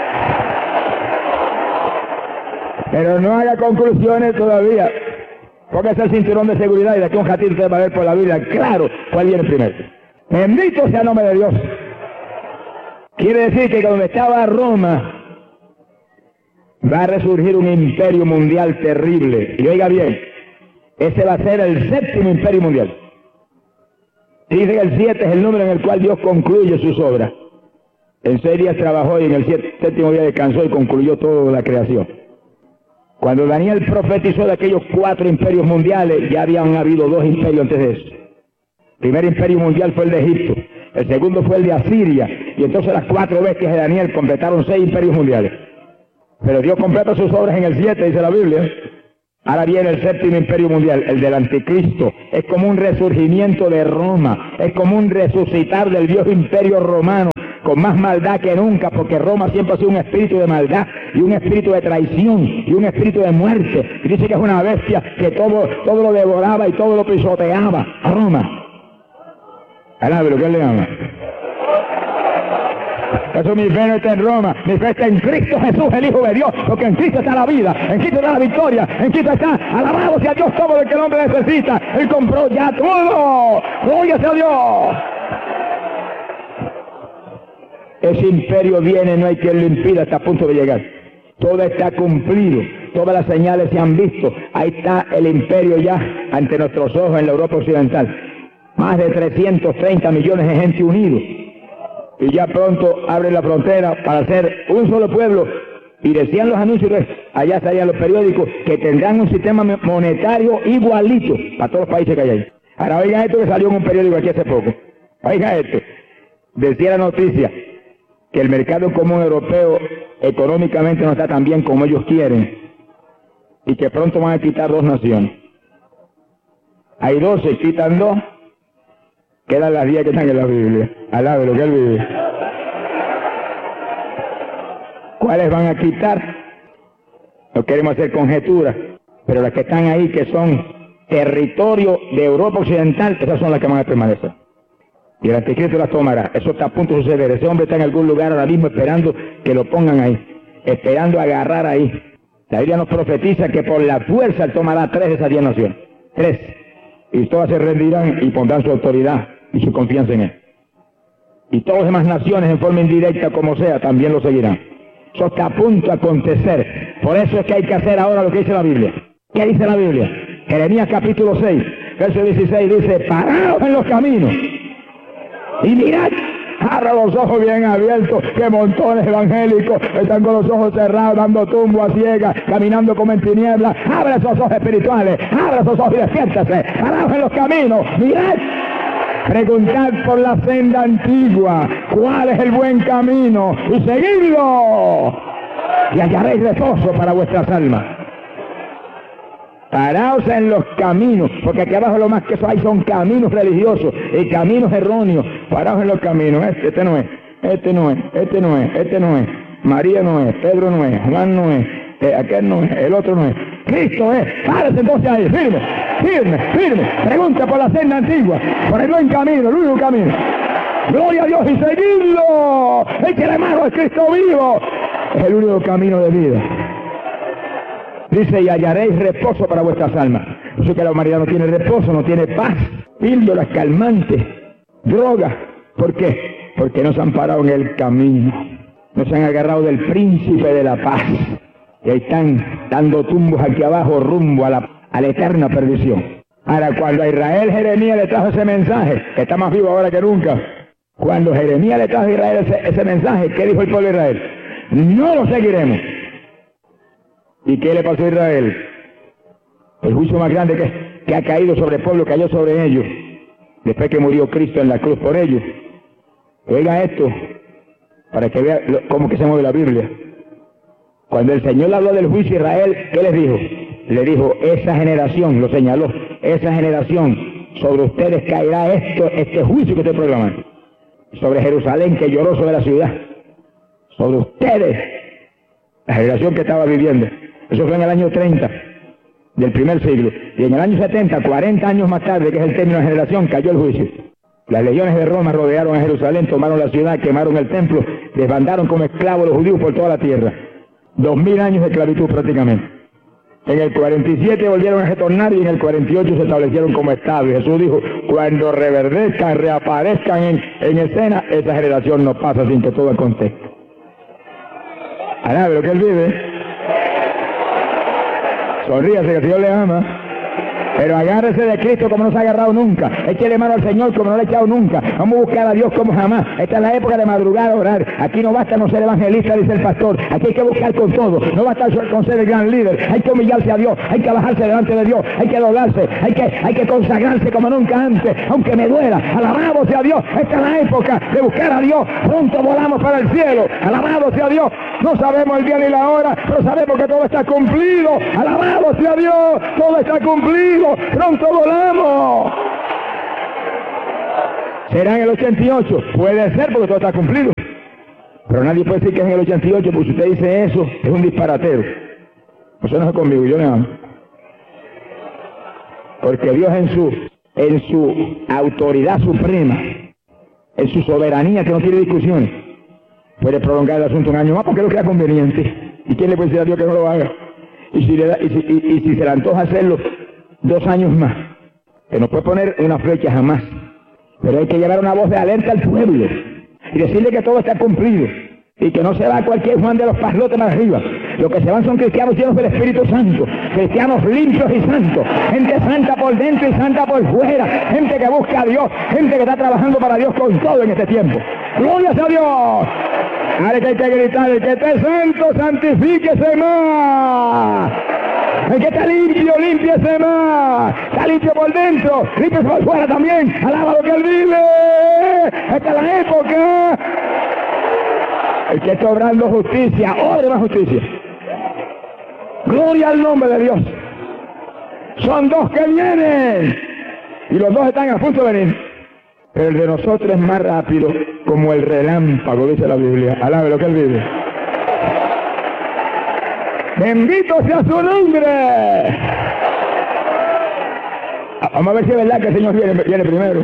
B: Pero no haga conclusiones todavía. Póngase el cinturón de seguridad y de aquí a un ratito usted va a ver por la Biblia claro cuál viene primero. Bendito sea el nombre de Dios. Quiere decir que cuando estaba Roma va a resurgir un imperio mundial terrible. Y oiga bien, ese va a ser el 7º imperio mundial. Dice que el 7 es el número en el cual Dios concluye sus obras. En 6 días trabajó y en el 7º día descansó y concluyó toda la creación. Cuando Daniel profetizó de aquellos 4 imperios mundiales, ya habían habido 2 imperios antes de eso. El primer imperio mundial fue el de Egipto, el segundo fue el de Asiria, y entonces las 4 bestias de Daniel completaron 6 imperios mundiales. Pero Dios completa sus obras en el 7, dice la Biblia. Ahora viene el séptimo imperio mundial, el del anticristo. Es como un resurgimiento de Roma, es como un resucitar del viejo imperio romano, con más maldad que nunca, porque Roma siempre ha sido un espíritu de maldad, y un espíritu de traición, y un espíritu de muerte. Y dice que es una bestia que todo lo devoraba y todo lo pisoteaba. Roma. Alabe lo que él le ama. Por eso mi fe no está en Roma, mi fe está en Cristo Jesús, el Hijo de Dios, porque en Cristo está la vida, en Cristo está la victoria, en Cristo está, alabado sea Dios, todo lo que el hombre necesita. Él compró ya todo. Gloria sea Dios. Ese imperio viene, no hay quien lo impida, está a punto de llegar. Todo está cumplido, todas las señales se han visto. Ahí está el imperio ya ante nuestros ojos en la Europa occidental. Más de 330 millones de gente unidos. Y ya pronto abren la frontera para ser un solo pueblo. Y decían los anuncios, allá salían los periódicos, que tendrán un sistema monetario igualito para todos los países que hay ahí. Ahora oigan esto que salió en un periódico aquí hace poco. Oigan esto. Decía la noticia que el mercado común europeo económicamente no está tan bien como ellos quieren. Y que pronto van a quitar 2 naciones. Hay 12, quitan 2. Quedan las 10 que están en la Biblia. Alabe lo que él vive. ¿Cuáles van a quitar? No queremos hacer conjeturas, pero las que están ahí, que son territorio de Europa Occidental, esas son las que van a permanecer. Y el anticristo las tomará. Eso está a punto de suceder. Ese hombre está en algún lugar ahora mismo esperando que lo pongan ahí, esperando agarrar ahí. La Biblia nos profetiza que por la fuerza él tomará 3 de esas 10 naciones. 3. Y todas se rendirán y pondrán su autoridad y su confianza en él. Y todas las demás naciones, en forma indirecta como sea, también lo seguirán. Eso está a punto de acontecer. Por eso es que hay que hacer ahora lo que dice la Biblia. ¿Qué dice la Biblia? Jeremías capítulo 6, verso 16 dice: paraos en los caminos y mirad. Abra los ojos bien abiertos, que montones evangélicos están con los ojos cerrados, dando tumbo a ciegas, caminando como en tinieblas. Abra esos ojos espirituales, abra esos ojos y despiértese. Paraos en los caminos, mirad. Preguntad por la senda antigua, cuál es el buen camino, y seguidlo, y hallaréis reposo para vuestras almas. Paraos en los caminos, porque aquí abajo lo más que eso hay son caminos religiosos y caminos erróneos. Paraos en los caminos. Este no es, este no es, este no es, este no es. María no es, Pedro no es, Juan no es, aquel no es, el otro no es. Cristo es. Párese entonces ahí, firme, firme, firme. Pregunta por la senda antigua, por el buen camino, el único camino. Gloria a Dios y seguidlo. El que le mano es Cristo vivo. Es el único camino de vida. Dice: y hallaréis reposo para vuestras almas. Por eso que la humanidad no tiene reposo, no tiene paz. Píldoras calmantes, drogas. ¿Por qué? Porque no se han parado en el camino. No se han agarrado del príncipe de la paz. Y ahí están dando tumbos aquí abajo rumbo a la eterna perdición. Ahora, cuando a Israel Jeremías le trajo ese mensaje, que está más vivo ahora que nunca. Cuando Jeremías le trajo a Israel ese mensaje, ¿qué dijo el pueblo de Israel? No lo seguiremos. ¿Y qué le pasó a Israel? El juicio más grande que ha caído sobre el pueblo cayó sobre ellos, después que murió Cristo en la cruz por ellos. Oiga esto, para que vea cómo que se mueve la Biblia. Cuando el Señor le habló del juicio a Israel, ¿qué les dijo? Le dijo: esa generación, lo señaló, esa generación, sobre ustedes caerá este juicio que estoy proclamando. Sobre Jerusalén, que lloró sobre la ciudad. Sobre ustedes, la generación que estaba viviendo. Eso fue en el año 30 del primer siglo. Y en el año 70, 40 años más tarde, que es el término de generación, cayó el juicio. Las legiones de Roma rodearon a Jerusalén, tomaron la ciudad, quemaron el templo, desbandaron como esclavos los judíos por toda la tierra. 2000 años de esclavitud prácticamente. En el 47 volvieron a retornar y en el 48 se establecieron como Estado. Y Jesús dijo: cuando reverdezcan, reaparezcan en escena, esa generación no pasa sin que todo acontezca. Alabe lo que él vive. Sonríase, que el Señor le ama. Pero agárrese de Cristo como no se ha agarrado nunca. Échele mano al Señor como no le ha echado nunca. Vamos a buscar a Dios como jamás. Esta es la época de madrugar a orar. Aquí no basta no ser evangelista, dice el pastor. Aquí hay que buscar con todo. No basta con ser el gran líder. Hay que humillarse a Dios. Hay que bajarse delante de Dios. Hay que doblarse. Hay que consagrarse como nunca antes. Aunque me duela. Alabado sea Dios. Esta es la época de buscar a Dios. Pronto volamos para el cielo. Alabado sea Dios. No sabemos el día ni la hora, pero sabemos que todo está cumplido. Alabado sea Dios. Todo está cumplido. Pronto volamos. ¿Será en el 88? Puede ser porque todo está cumplido. Pero nadie puede decir que es en el 88, porque si usted dice eso, es un disparatero. Eso no es conmigo, yo le amo. Porque Dios en su autoridad suprema, en su soberanía que no tiene discusiones, puede prolongar el asunto un año más porque lo crea conveniente. ¿Y quién le puede decir a Dios que no lo haga? Y si se le antoja hacerlo 2 años más, que no puede poner una fecha jamás, pero hay que llevar una voz de alerta al pueblo y decirle que todo está cumplido y que no se va cualquier Juan de los Paslotes más arriba. Lo que se van son cristianos llenos del Espíritu Santo, cristianos limpios y santos, gente santa por dentro y santa por fuera, gente que busca a Dios, gente que está trabajando para Dios con todo en este tiempo. ¡Gloria a Dios! Ahora que hay que gritar, el que esté santo, santifíquese más. El que está limpio, límpiese más. Está limpio por dentro, límpiese por fuera también. Alaba lo que Él vive. Esta es la época. El que está obrando justicia, obre más justicia. Gloria al nombre de Dios. Son 2 que vienen. Y los 2 están a punto de venir. Pero el de nosotros es más rápido, como el relámpago, dice la Biblia. Alabe lo que Él vive. Bendito sea su nombre. Vamos a ver si es verdad que el Señor viene primero.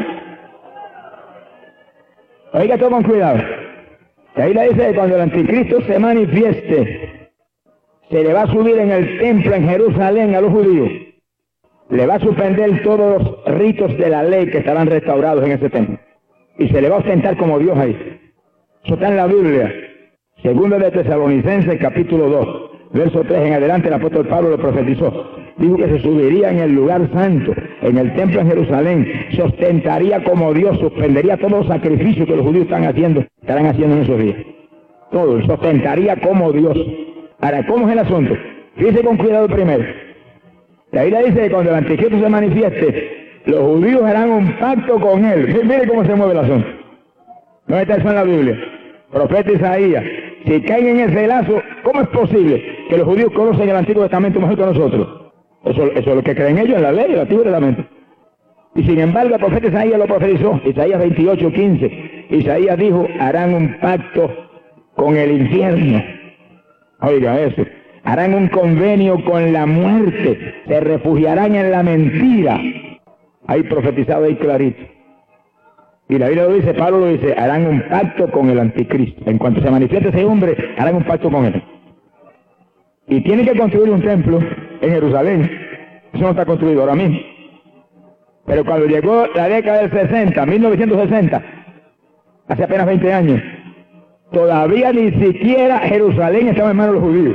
B: Oiga, tomen cuidado. Y ahí le dice que cuando el anticristo se manifieste, se le va a subir en el templo en Jerusalén a los judíos. Le va a suspender todos los ritos de la ley que estarán restaurados en ese templo. Y se le va a ostentar como Dios ahí. Eso está en la Biblia. Segundo de Tesalonicenses, capítulo 2. Verso 3 en adelante, el apóstol Pablo lo profetizó. Dijo que se subiría en el lugar santo, en el templo en Jerusalén, se ostentaría como Dios, suspendería todos los sacrificios que los judíos estarán haciendo en esos días. Todo, se ostentaría como Dios. Ahora, ¿cómo es el asunto? Fíjese con cuidado primero. La Biblia dice que cuando el anticristo se manifieste, los judíos harán un pacto con él. Mire cómo se mueve el asunto. No está eso en la Biblia. Profeta Isaías. Si caen en ese lazo, ¿cómo es posible que los judíos conocen el Antiguo Testamento mejor que nosotros? Eso es lo que creen ellos en la ley del Antiguo Testamento. Y sin embargo, el profeta Isaías lo profetizó. Isaías 28:15. Isaías dijo, harán un pacto con el infierno. Oiga eso. Harán un convenio con la muerte. Se refugiarán en la mentira. Ahí profetizado ahí clarito. Y la Biblia lo dice, Pablo lo dice, harán un pacto con el anticristo. En cuanto se manifieste ese hombre, harán un pacto con él. Y tienen que construir un templo en Jerusalén. Eso no está construido ahora mismo. Pero cuando llegó la década del 60, 1960, hace apenas 20 años, todavía ni siquiera Jerusalén estaba en manos de los judíos.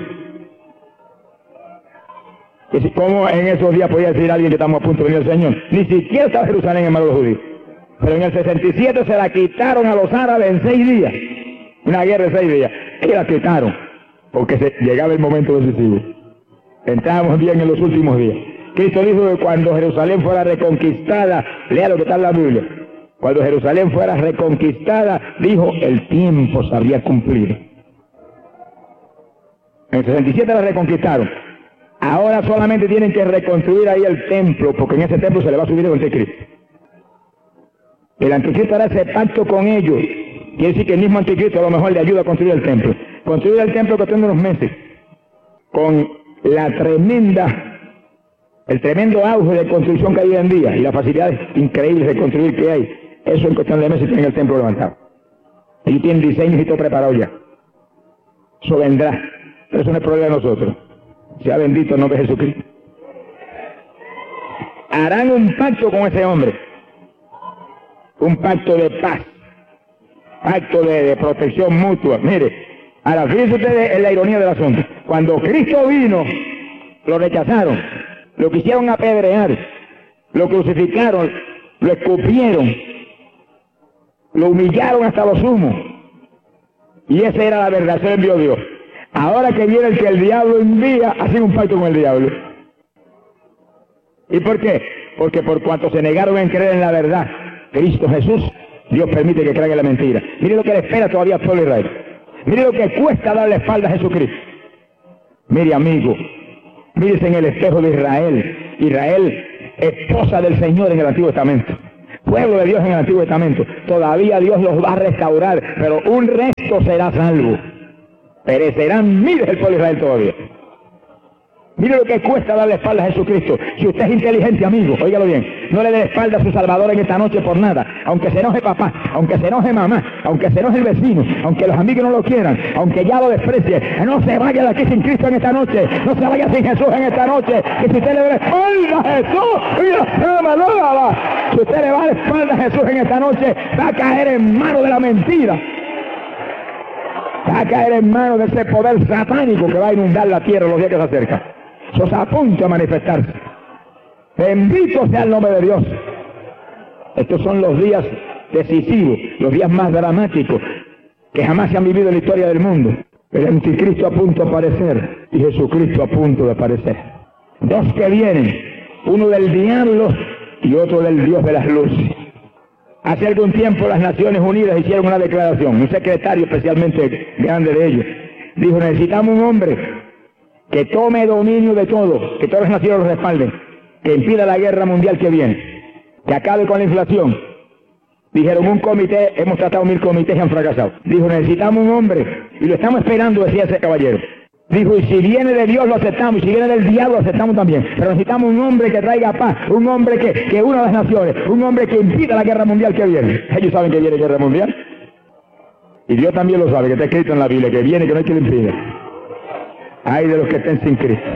B: ¿Cómo en esos días podía decir alguien que estamos a punto de venir al Señor? Ni siquiera estaba Jerusalén en manos de los judíos. Pero en el 67 se la quitaron a los árabes en 6 días. Una guerra de 6 días. Y la quitaron. Porque llegaba el momento decisivo. Entrábamos bien en los últimos días. Cristo dijo que cuando Jerusalén fuera reconquistada, lea lo que está en la Biblia. Cuando Jerusalén fuera reconquistada, dijo, el tiempo se había cumplido. En el 67 la reconquistaron. Ahora solamente tienen que reconstruir ahí el templo, porque en ese templo se le va a subir el anticristo. El anticristo hará ese pacto con ellos. Quiere decir que el mismo anticristo a lo mejor le ayuda a construir el templo. Construir el templo que tiene unos meses. Con el tremendo auge de construcción que hay hoy en día y las facilidades increíbles de construir que hay. Eso en cuestión de meses tienen el templo levantado. Ellos tienen diseños y todo preparado ya. Eso vendrá. Pero eso no es problema de nosotros. Sea bendito el nombre de Jesucristo. Harán un pacto con ese hombre. Un pacto de paz. Pacto de protección mutua. Mire, ahora fíjense ustedes en la ironía del asunto. Cuando Cristo vino, lo rechazaron. Lo quisieron apedrear. lo crucificaron, lo escupieron, lo humillaron hasta lo sumo. Y esa era la verdad, se envió Dios. Ahora que viene el que el diablo envía, hacen un pacto con el diablo. ¿Y por qué? Porque por cuanto se negaron en creer en la verdad, Cristo Jesús, Dios permite que crean en la mentira. Mire lo que le espera todavía al pueblo de Israel. Mire lo que cuesta darle espalda a Jesucristo. Mire, amigo, mírese en el espejo de Israel. Israel, esposa del Señor en el Antiguo Testamento. Pueblo de Dios en el Antiguo Testamento. Todavía Dios los va a restaurar, pero un resto será salvo. Perecerán miles del pueblo de Israel todavía. Mire lo que cuesta darle espalda a Jesucristo. Si usted es inteligente, amigo, óigalo bien, no le dé espalda a su Salvador en esta noche por nada. Aunque se enoje papá, aunque se enoje mamá, aunque se enoje el vecino, aunque los amigos no lo quieran, aunque ya lo desprecie, no se vaya de aquí sin Cristo en esta noche, no se vaya sin Jesús en esta noche. Que si usted le da la espalda a Jesús, si usted le da la espalda a Jesús en esta noche, va a caer en manos de la mentira. Va a caer en manos de ese poder satánico que va a inundar la tierra los días que se acercan. Eso está a punto a manifestarse. Bendito sea el nombre de Dios. Estos son los días decisivos, los días más dramáticos que jamás se han vivido en la historia del mundo. El anticristo a punto de aparecer y Jesucristo a punto de aparecer. Dos que vienen, uno del diablo y otro del Dios de las luces. Hace algún tiempo las Naciones Unidas hicieron una declaración, un secretario especialmente grande de ellos, dijo: necesitamos un hombre que tome dominio de todo, que todas las naciones lo respalden, que impida la guerra mundial que viene, que acabe con la inflación. Dijeron un comité, hemos tratado 1000 comités y han fracasado. Dijo: necesitamos un hombre, y lo estamos esperando, decía ese caballero. Dijo: y si viene de Dios lo aceptamos, y si viene del diablo lo aceptamos también. Pero necesitamos un hombre que traiga paz, un hombre que una las naciones, un hombre que impida la guerra mundial que viene. Ellos saben que viene guerra mundial. Y Dios también lo sabe, que está escrito en la Biblia, que viene, que no hay que lo impida. Ay de los que estén sin Cristo.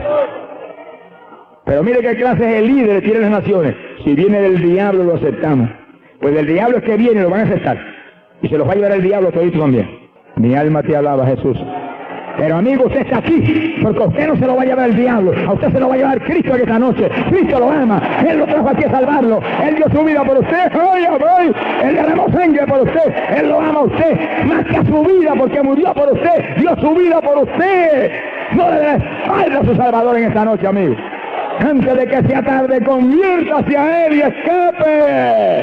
B: Pero mire qué clase de líderes tienen las naciones. Si viene del diablo lo aceptamos. Pues del diablo es que viene, lo van a aceptar. Y se los va a llevar el diablo todito también. Mi alma te alaba, Jesús. Pero amigo, usted está aquí, porque a usted no se lo va a llevar el diablo, a usted se lo va a llevar Cristo en esta noche. Cristo lo ama, Él lo trajo aquí a salvarlo, Él dio su vida por usted, Él derramó sangre por usted, Él lo ama a usted, más que a su vida, porque murió por usted, dio su vida por usted. No le dé espalda a su Salvador en esta noche, amigo. Antes de que sea tarde, conviértase a Él y escape.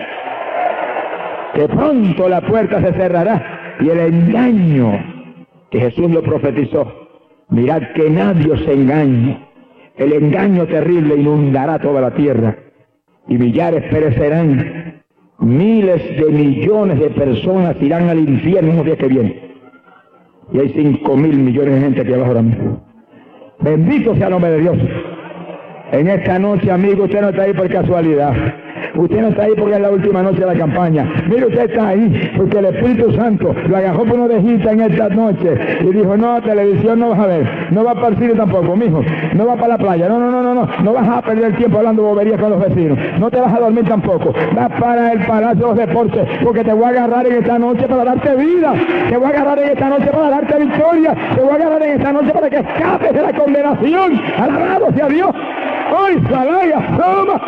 B: Que pronto la puerta se cerrará y el engaño, que Jesús lo profetizó, mirad que nadie os engañe, el engaño terrible inundará toda la tierra y millares perecerán, miles de millones de personas irán al infierno en los días que vienen, y hay 5.000 millones de gente aquí abajo ahora mismo. Bendito sea el nombre de Dios. En esta noche, amigo, usted no está ahí por casualidad. Usted no está ahí porque es la última noche de la campaña. Mire, usted está ahí porque el Espíritu Santo lo agarró por una orejita en esta noche y dijo: no, televisión no vas a ver, no vas para el cine tampoco, mijo, no vas para la playa, no vas a perder tiempo hablando boberías con los vecinos, no te vas a dormir tampoco, vas para el Palacio de los Deportes, porque te voy a agarrar en esta noche para darte vida, te voy a agarrar en esta noche para darte victoria, te voy a agarrar en esta noche para que escapes de la condenación. Alabado sea Dios. ¡Ay, salaya, soma!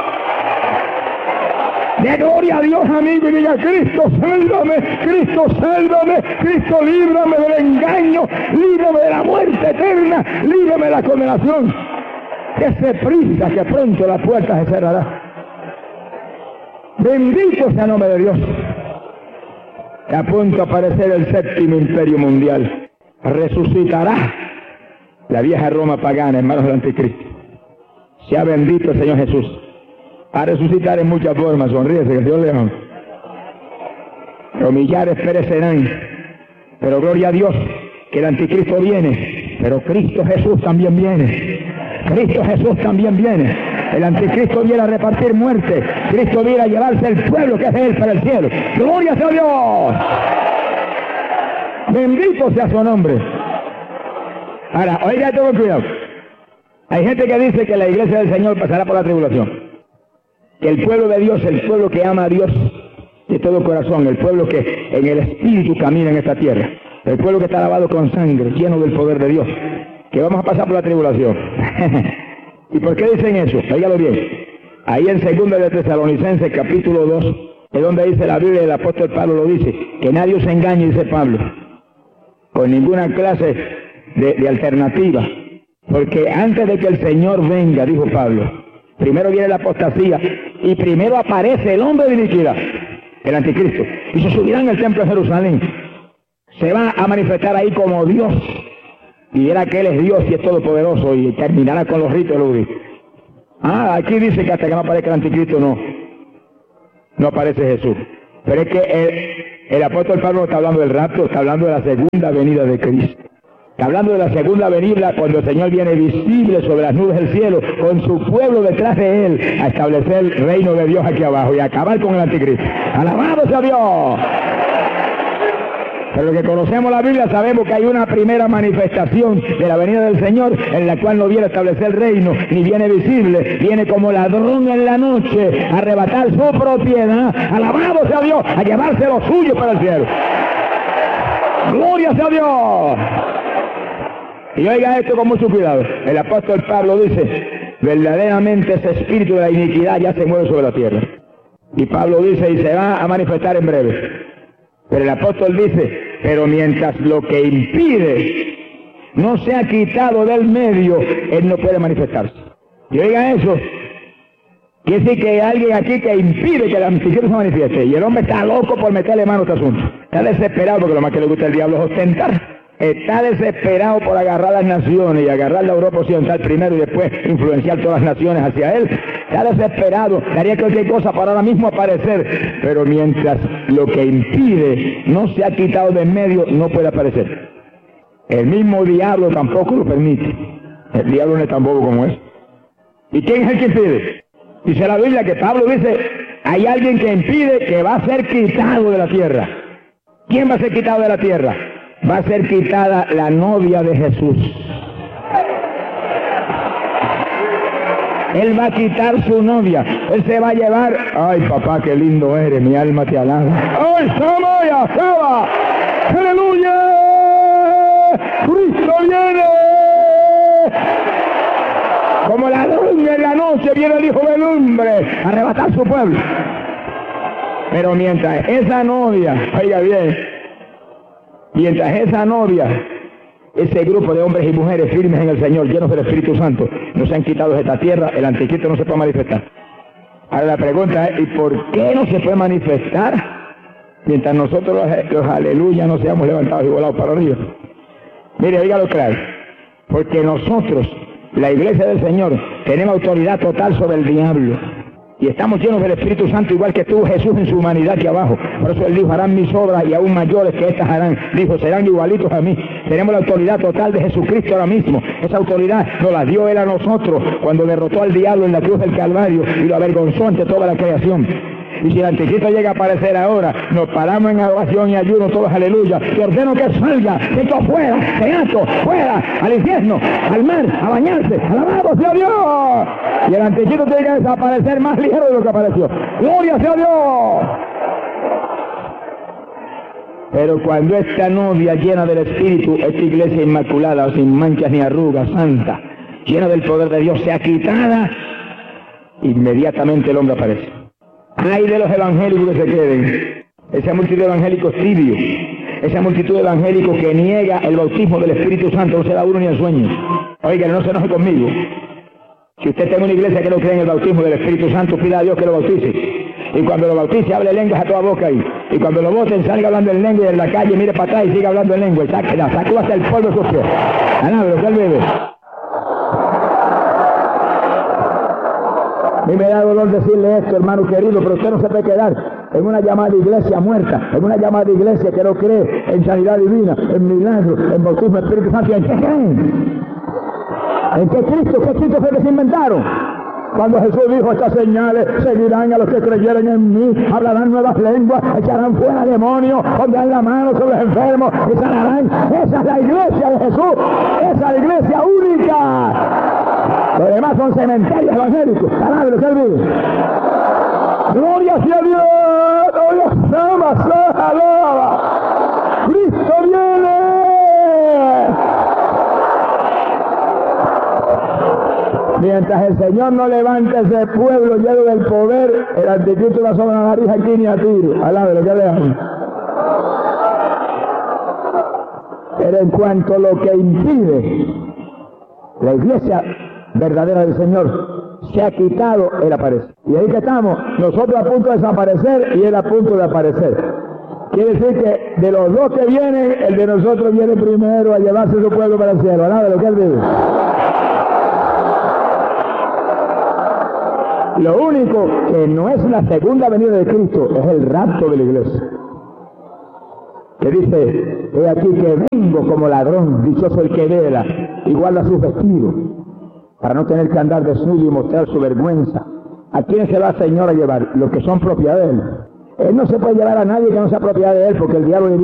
B: De gloria a Dios, amigo, y diga: Cristo, sálvame, Cristo, sálvame, Cristo, líbrame del engaño, líbrame de la muerte eterna, líbrame de la condenación. Que se prisa, que pronto la puerta se cerrará. Bendito sea el nombre de Dios. A punto a aparecer el 7º imperio mundial. Resucitará la vieja Roma pagana en manos del anticristo. Sea bendito el Señor Jesús. A resucitar en muchas formas, sonríese, que Dios le ama. Pero millares perecerán, pero gloria a Dios, que el anticristo viene, pero Cristo Jesús también viene. Cristo Jesús también viene. El anticristo viene a repartir muerte, Cristo viene a llevarse el pueblo que es de Él para el cielo. ¡Gloria sea Dios! Bendito sea su nombre. Ahora, oiga, tengo cuidado. Hay gente que dice que la iglesia del Señor pasará por la tribulación. Que el pueblo de Dios, el pueblo que ama a Dios de todo corazón, el pueblo que en el Espíritu camina en esta tierra, el pueblo que está lavado con sangre, lleno del poder de Dios, que vamos a pasar por la tribulación. ¿Y por qué dicen eso? Óigalo bien. Ahí en 2 de Tesalonicenses, capítulo 2, es donde dice la Biblia, el apóstol Pablo lo dice, que nadie se engañe, dice Pablo, con ninguna clase de alternativa. Porque antes de que el Señor venga, dijo Pablo, primero viene la apostasía y primero aparece el hombre de iniquidad, el anticristo, y se subirá en el templo de Jerusalén. Se va a manifestar ahí como Dios, y dirá que Él es Dios y es todopoderoso, y terminará con los ritos lúdicos. Aquí dice que hasta que no aparezca el anticristo no aparece Jesús. Pero es que el apóstol Pablo no está hablando del rapto, está hablando de la segunda venida de Cristo. Está hablando de la segunda venida cuando el Señor viene visible sobre las nubes del cielo, con su pueblo detrás de Él, a establecer el reino de Dios aquí abajo y a acabar con el anticristo. ¡Alabado sea Dios! Pero los que conocemos la Biblia sabemos que hay una primera manifestación de la venida del Señor, en la cual no viene a establecer el reino, ni viene visible, viene como ladrón en la noche a arrebatar su propiedad, alabado sea Dios, a llevarse lo suyo para el cielo. ¡Gloria sea Dios! Y oiga esto con mucho cuidado. El apóstol Pablo dice, verdaderamente ese espíritu de la iniquidad ya se mueve sobre la tierra. Y Pablo dice, y se va a manifestar en breve. Pero el apóstol dice, pero mientras lo que impide no se ha quitado del medio, él no puede manifestarse. Y oiga eso, quiere decir que hay alguien aquí que impide que el anticristo se manifieste, y el hombre está loco por meterle mano a este asunto. Está desesperado, porque lo más que le gusta al diablo es ostentar. Está desesperado por agarrar las naciones y agarrar la Europa occidental primero y después influenciar todas las naciones hacia él. Está desesperado, haría cualquier cosa para ahora mismo aparecer. Pero mientras lo que impide no se ha quitado de en medio, no puede aparecer. El mismo diablo tampoco lo permite. El diablo no es tan bobo como es. ¿Y quién es el que impide? Dice la Biblia que Pablo dice, hay alguien que impide que va a ser quitado de la tierra. ¿Quién va a ser quitado de la tierra? Va a ser quitada la novia de Jesús. Él va a quitar su novia. Él se va a llevar. Ay, papá, qué lindo eres, mi alma te alaba. Ay, Samaya, Saba. Aleluya. Cristo viene. Como ladrón en la noche viene el Hijo del Hombre a arrebatar su pueblo. Pero mientras esa novia, oiga bien, mientras esa novia, ese grupo de hombres y mujeres firmes en el Señor, llenos del Espíritu Santo, no se han quitado de esta tierra, el anticristo no se puede manifestar. Ahora la pregunta es, ¿y por qué no se puede manifestar mientras nosotros los aleluya no seamos levantados y volados para arriba? Mire, dígalo claro, porque nosotros, la iglesia del Señor, tenemos autoridad total sobre el diablo. Y estamos llenos del Espíritu Santo, igual que estuvo Jesús en su humanidad aquí abajo. Por eso Él dijo, harán mis obras y aún mayores que estas harán. Dijo, serán igualitos a mí. Tenemos la autoridad total de Jesucristo ahora mismo. Esa autoridad nos la dio Él a nosotros cuando derrotó al diablo en la cruz del Calvario y lo avergonzó ante toda la creación. Y si el anticristo llega a aparecer ahora, nos paramos en adoración y ayuno todos, aleluya. Te ordeno que salga, que esto fuera, teatro, fuera, al infierno, al mar, a bañarse, alabado sea Dios. Y el anticristo tiene que desaparecer más ligero de lo que apareció. Gloria sea Dios. Pero cuando esta novia llena del Espíritu, esta iglesia inmaculada, sin manchas ni arrugas, santa, llena del poder de Dios, sea quitada, inmediatamente el hombre aparece. Hay de los evangélicos que se queden, esa multitud de evangélicos tibios, esa multitud de evangélicos que niega el bautismo del Espíritu Santo, no se da uno ni en sueños. Oiga, no se enoje conmigo. Si usted tiene una iglesia que no cree en el bautismo del Espíritu Santo, pida a Dios que lo bautice. Y cuando lo bautice, hable lenguas a toda boca ahí. Y cuando lo voten, salga hablando en lengua y en la calle, mire para atrás y siga hablando en lengua. Y sacuda hasta el polvo de sus pies. Alábelo, que él bebe. A mí me da dolor decirle esto, hermano querido, pero usted no se puede quedar en una llamada iglesia muerta, en una llamada iglesia que no cree en sanidad divina, en milagros, en bautismo del Espíritu Santo. ¿En qué creen? ¿En qué Cristo? ¿Qué Cristo fue que se inventaron? Cuando Jesús dijo, estas señales seguirán a los que creyeren en mí, hablarán nuevas lenguas, echarán fuera demonios, pondrán la mano sobre los enfermos y sanarán. Esa es la iglesia de Jesús, esa es la iglesia única. Los demás son cementerios evangélicos. Alaba lo que él vive. Gloria sea Dios. Dios ama, se alaba. Cristo viene. mientras el Señor no levanta ese pueblo lleno del poder, el anticristo va sobre la nariz aquí ni a tiro. Alá, lo que le hago. Pero en cuanto a lo que impide la iglesia verdadera del Señor se ha quitado, Él aparece. Y ahí que estamos, nosotros a punto de desaparecer y Él a punto de aparecer. Quiere decir que de los dos que vienen, el de nosotros viene primero a llevarse su pueblo para el cielo. Nada de lo que Él dice. Lo único que no es la segunda venida de Cristo es el rapto de la iglesia. Que dice, he aquí que vengo como ladrón, dichoso el que vela y guarda sus vestidos, para no tener que andar desnudo y mostrar su vergüenza. ¿A quién se va el Señor a llevar? Los que son propiedad de Él. Él no se puede llevar a nadie que no sea propiedad de Él, porque el diablo diría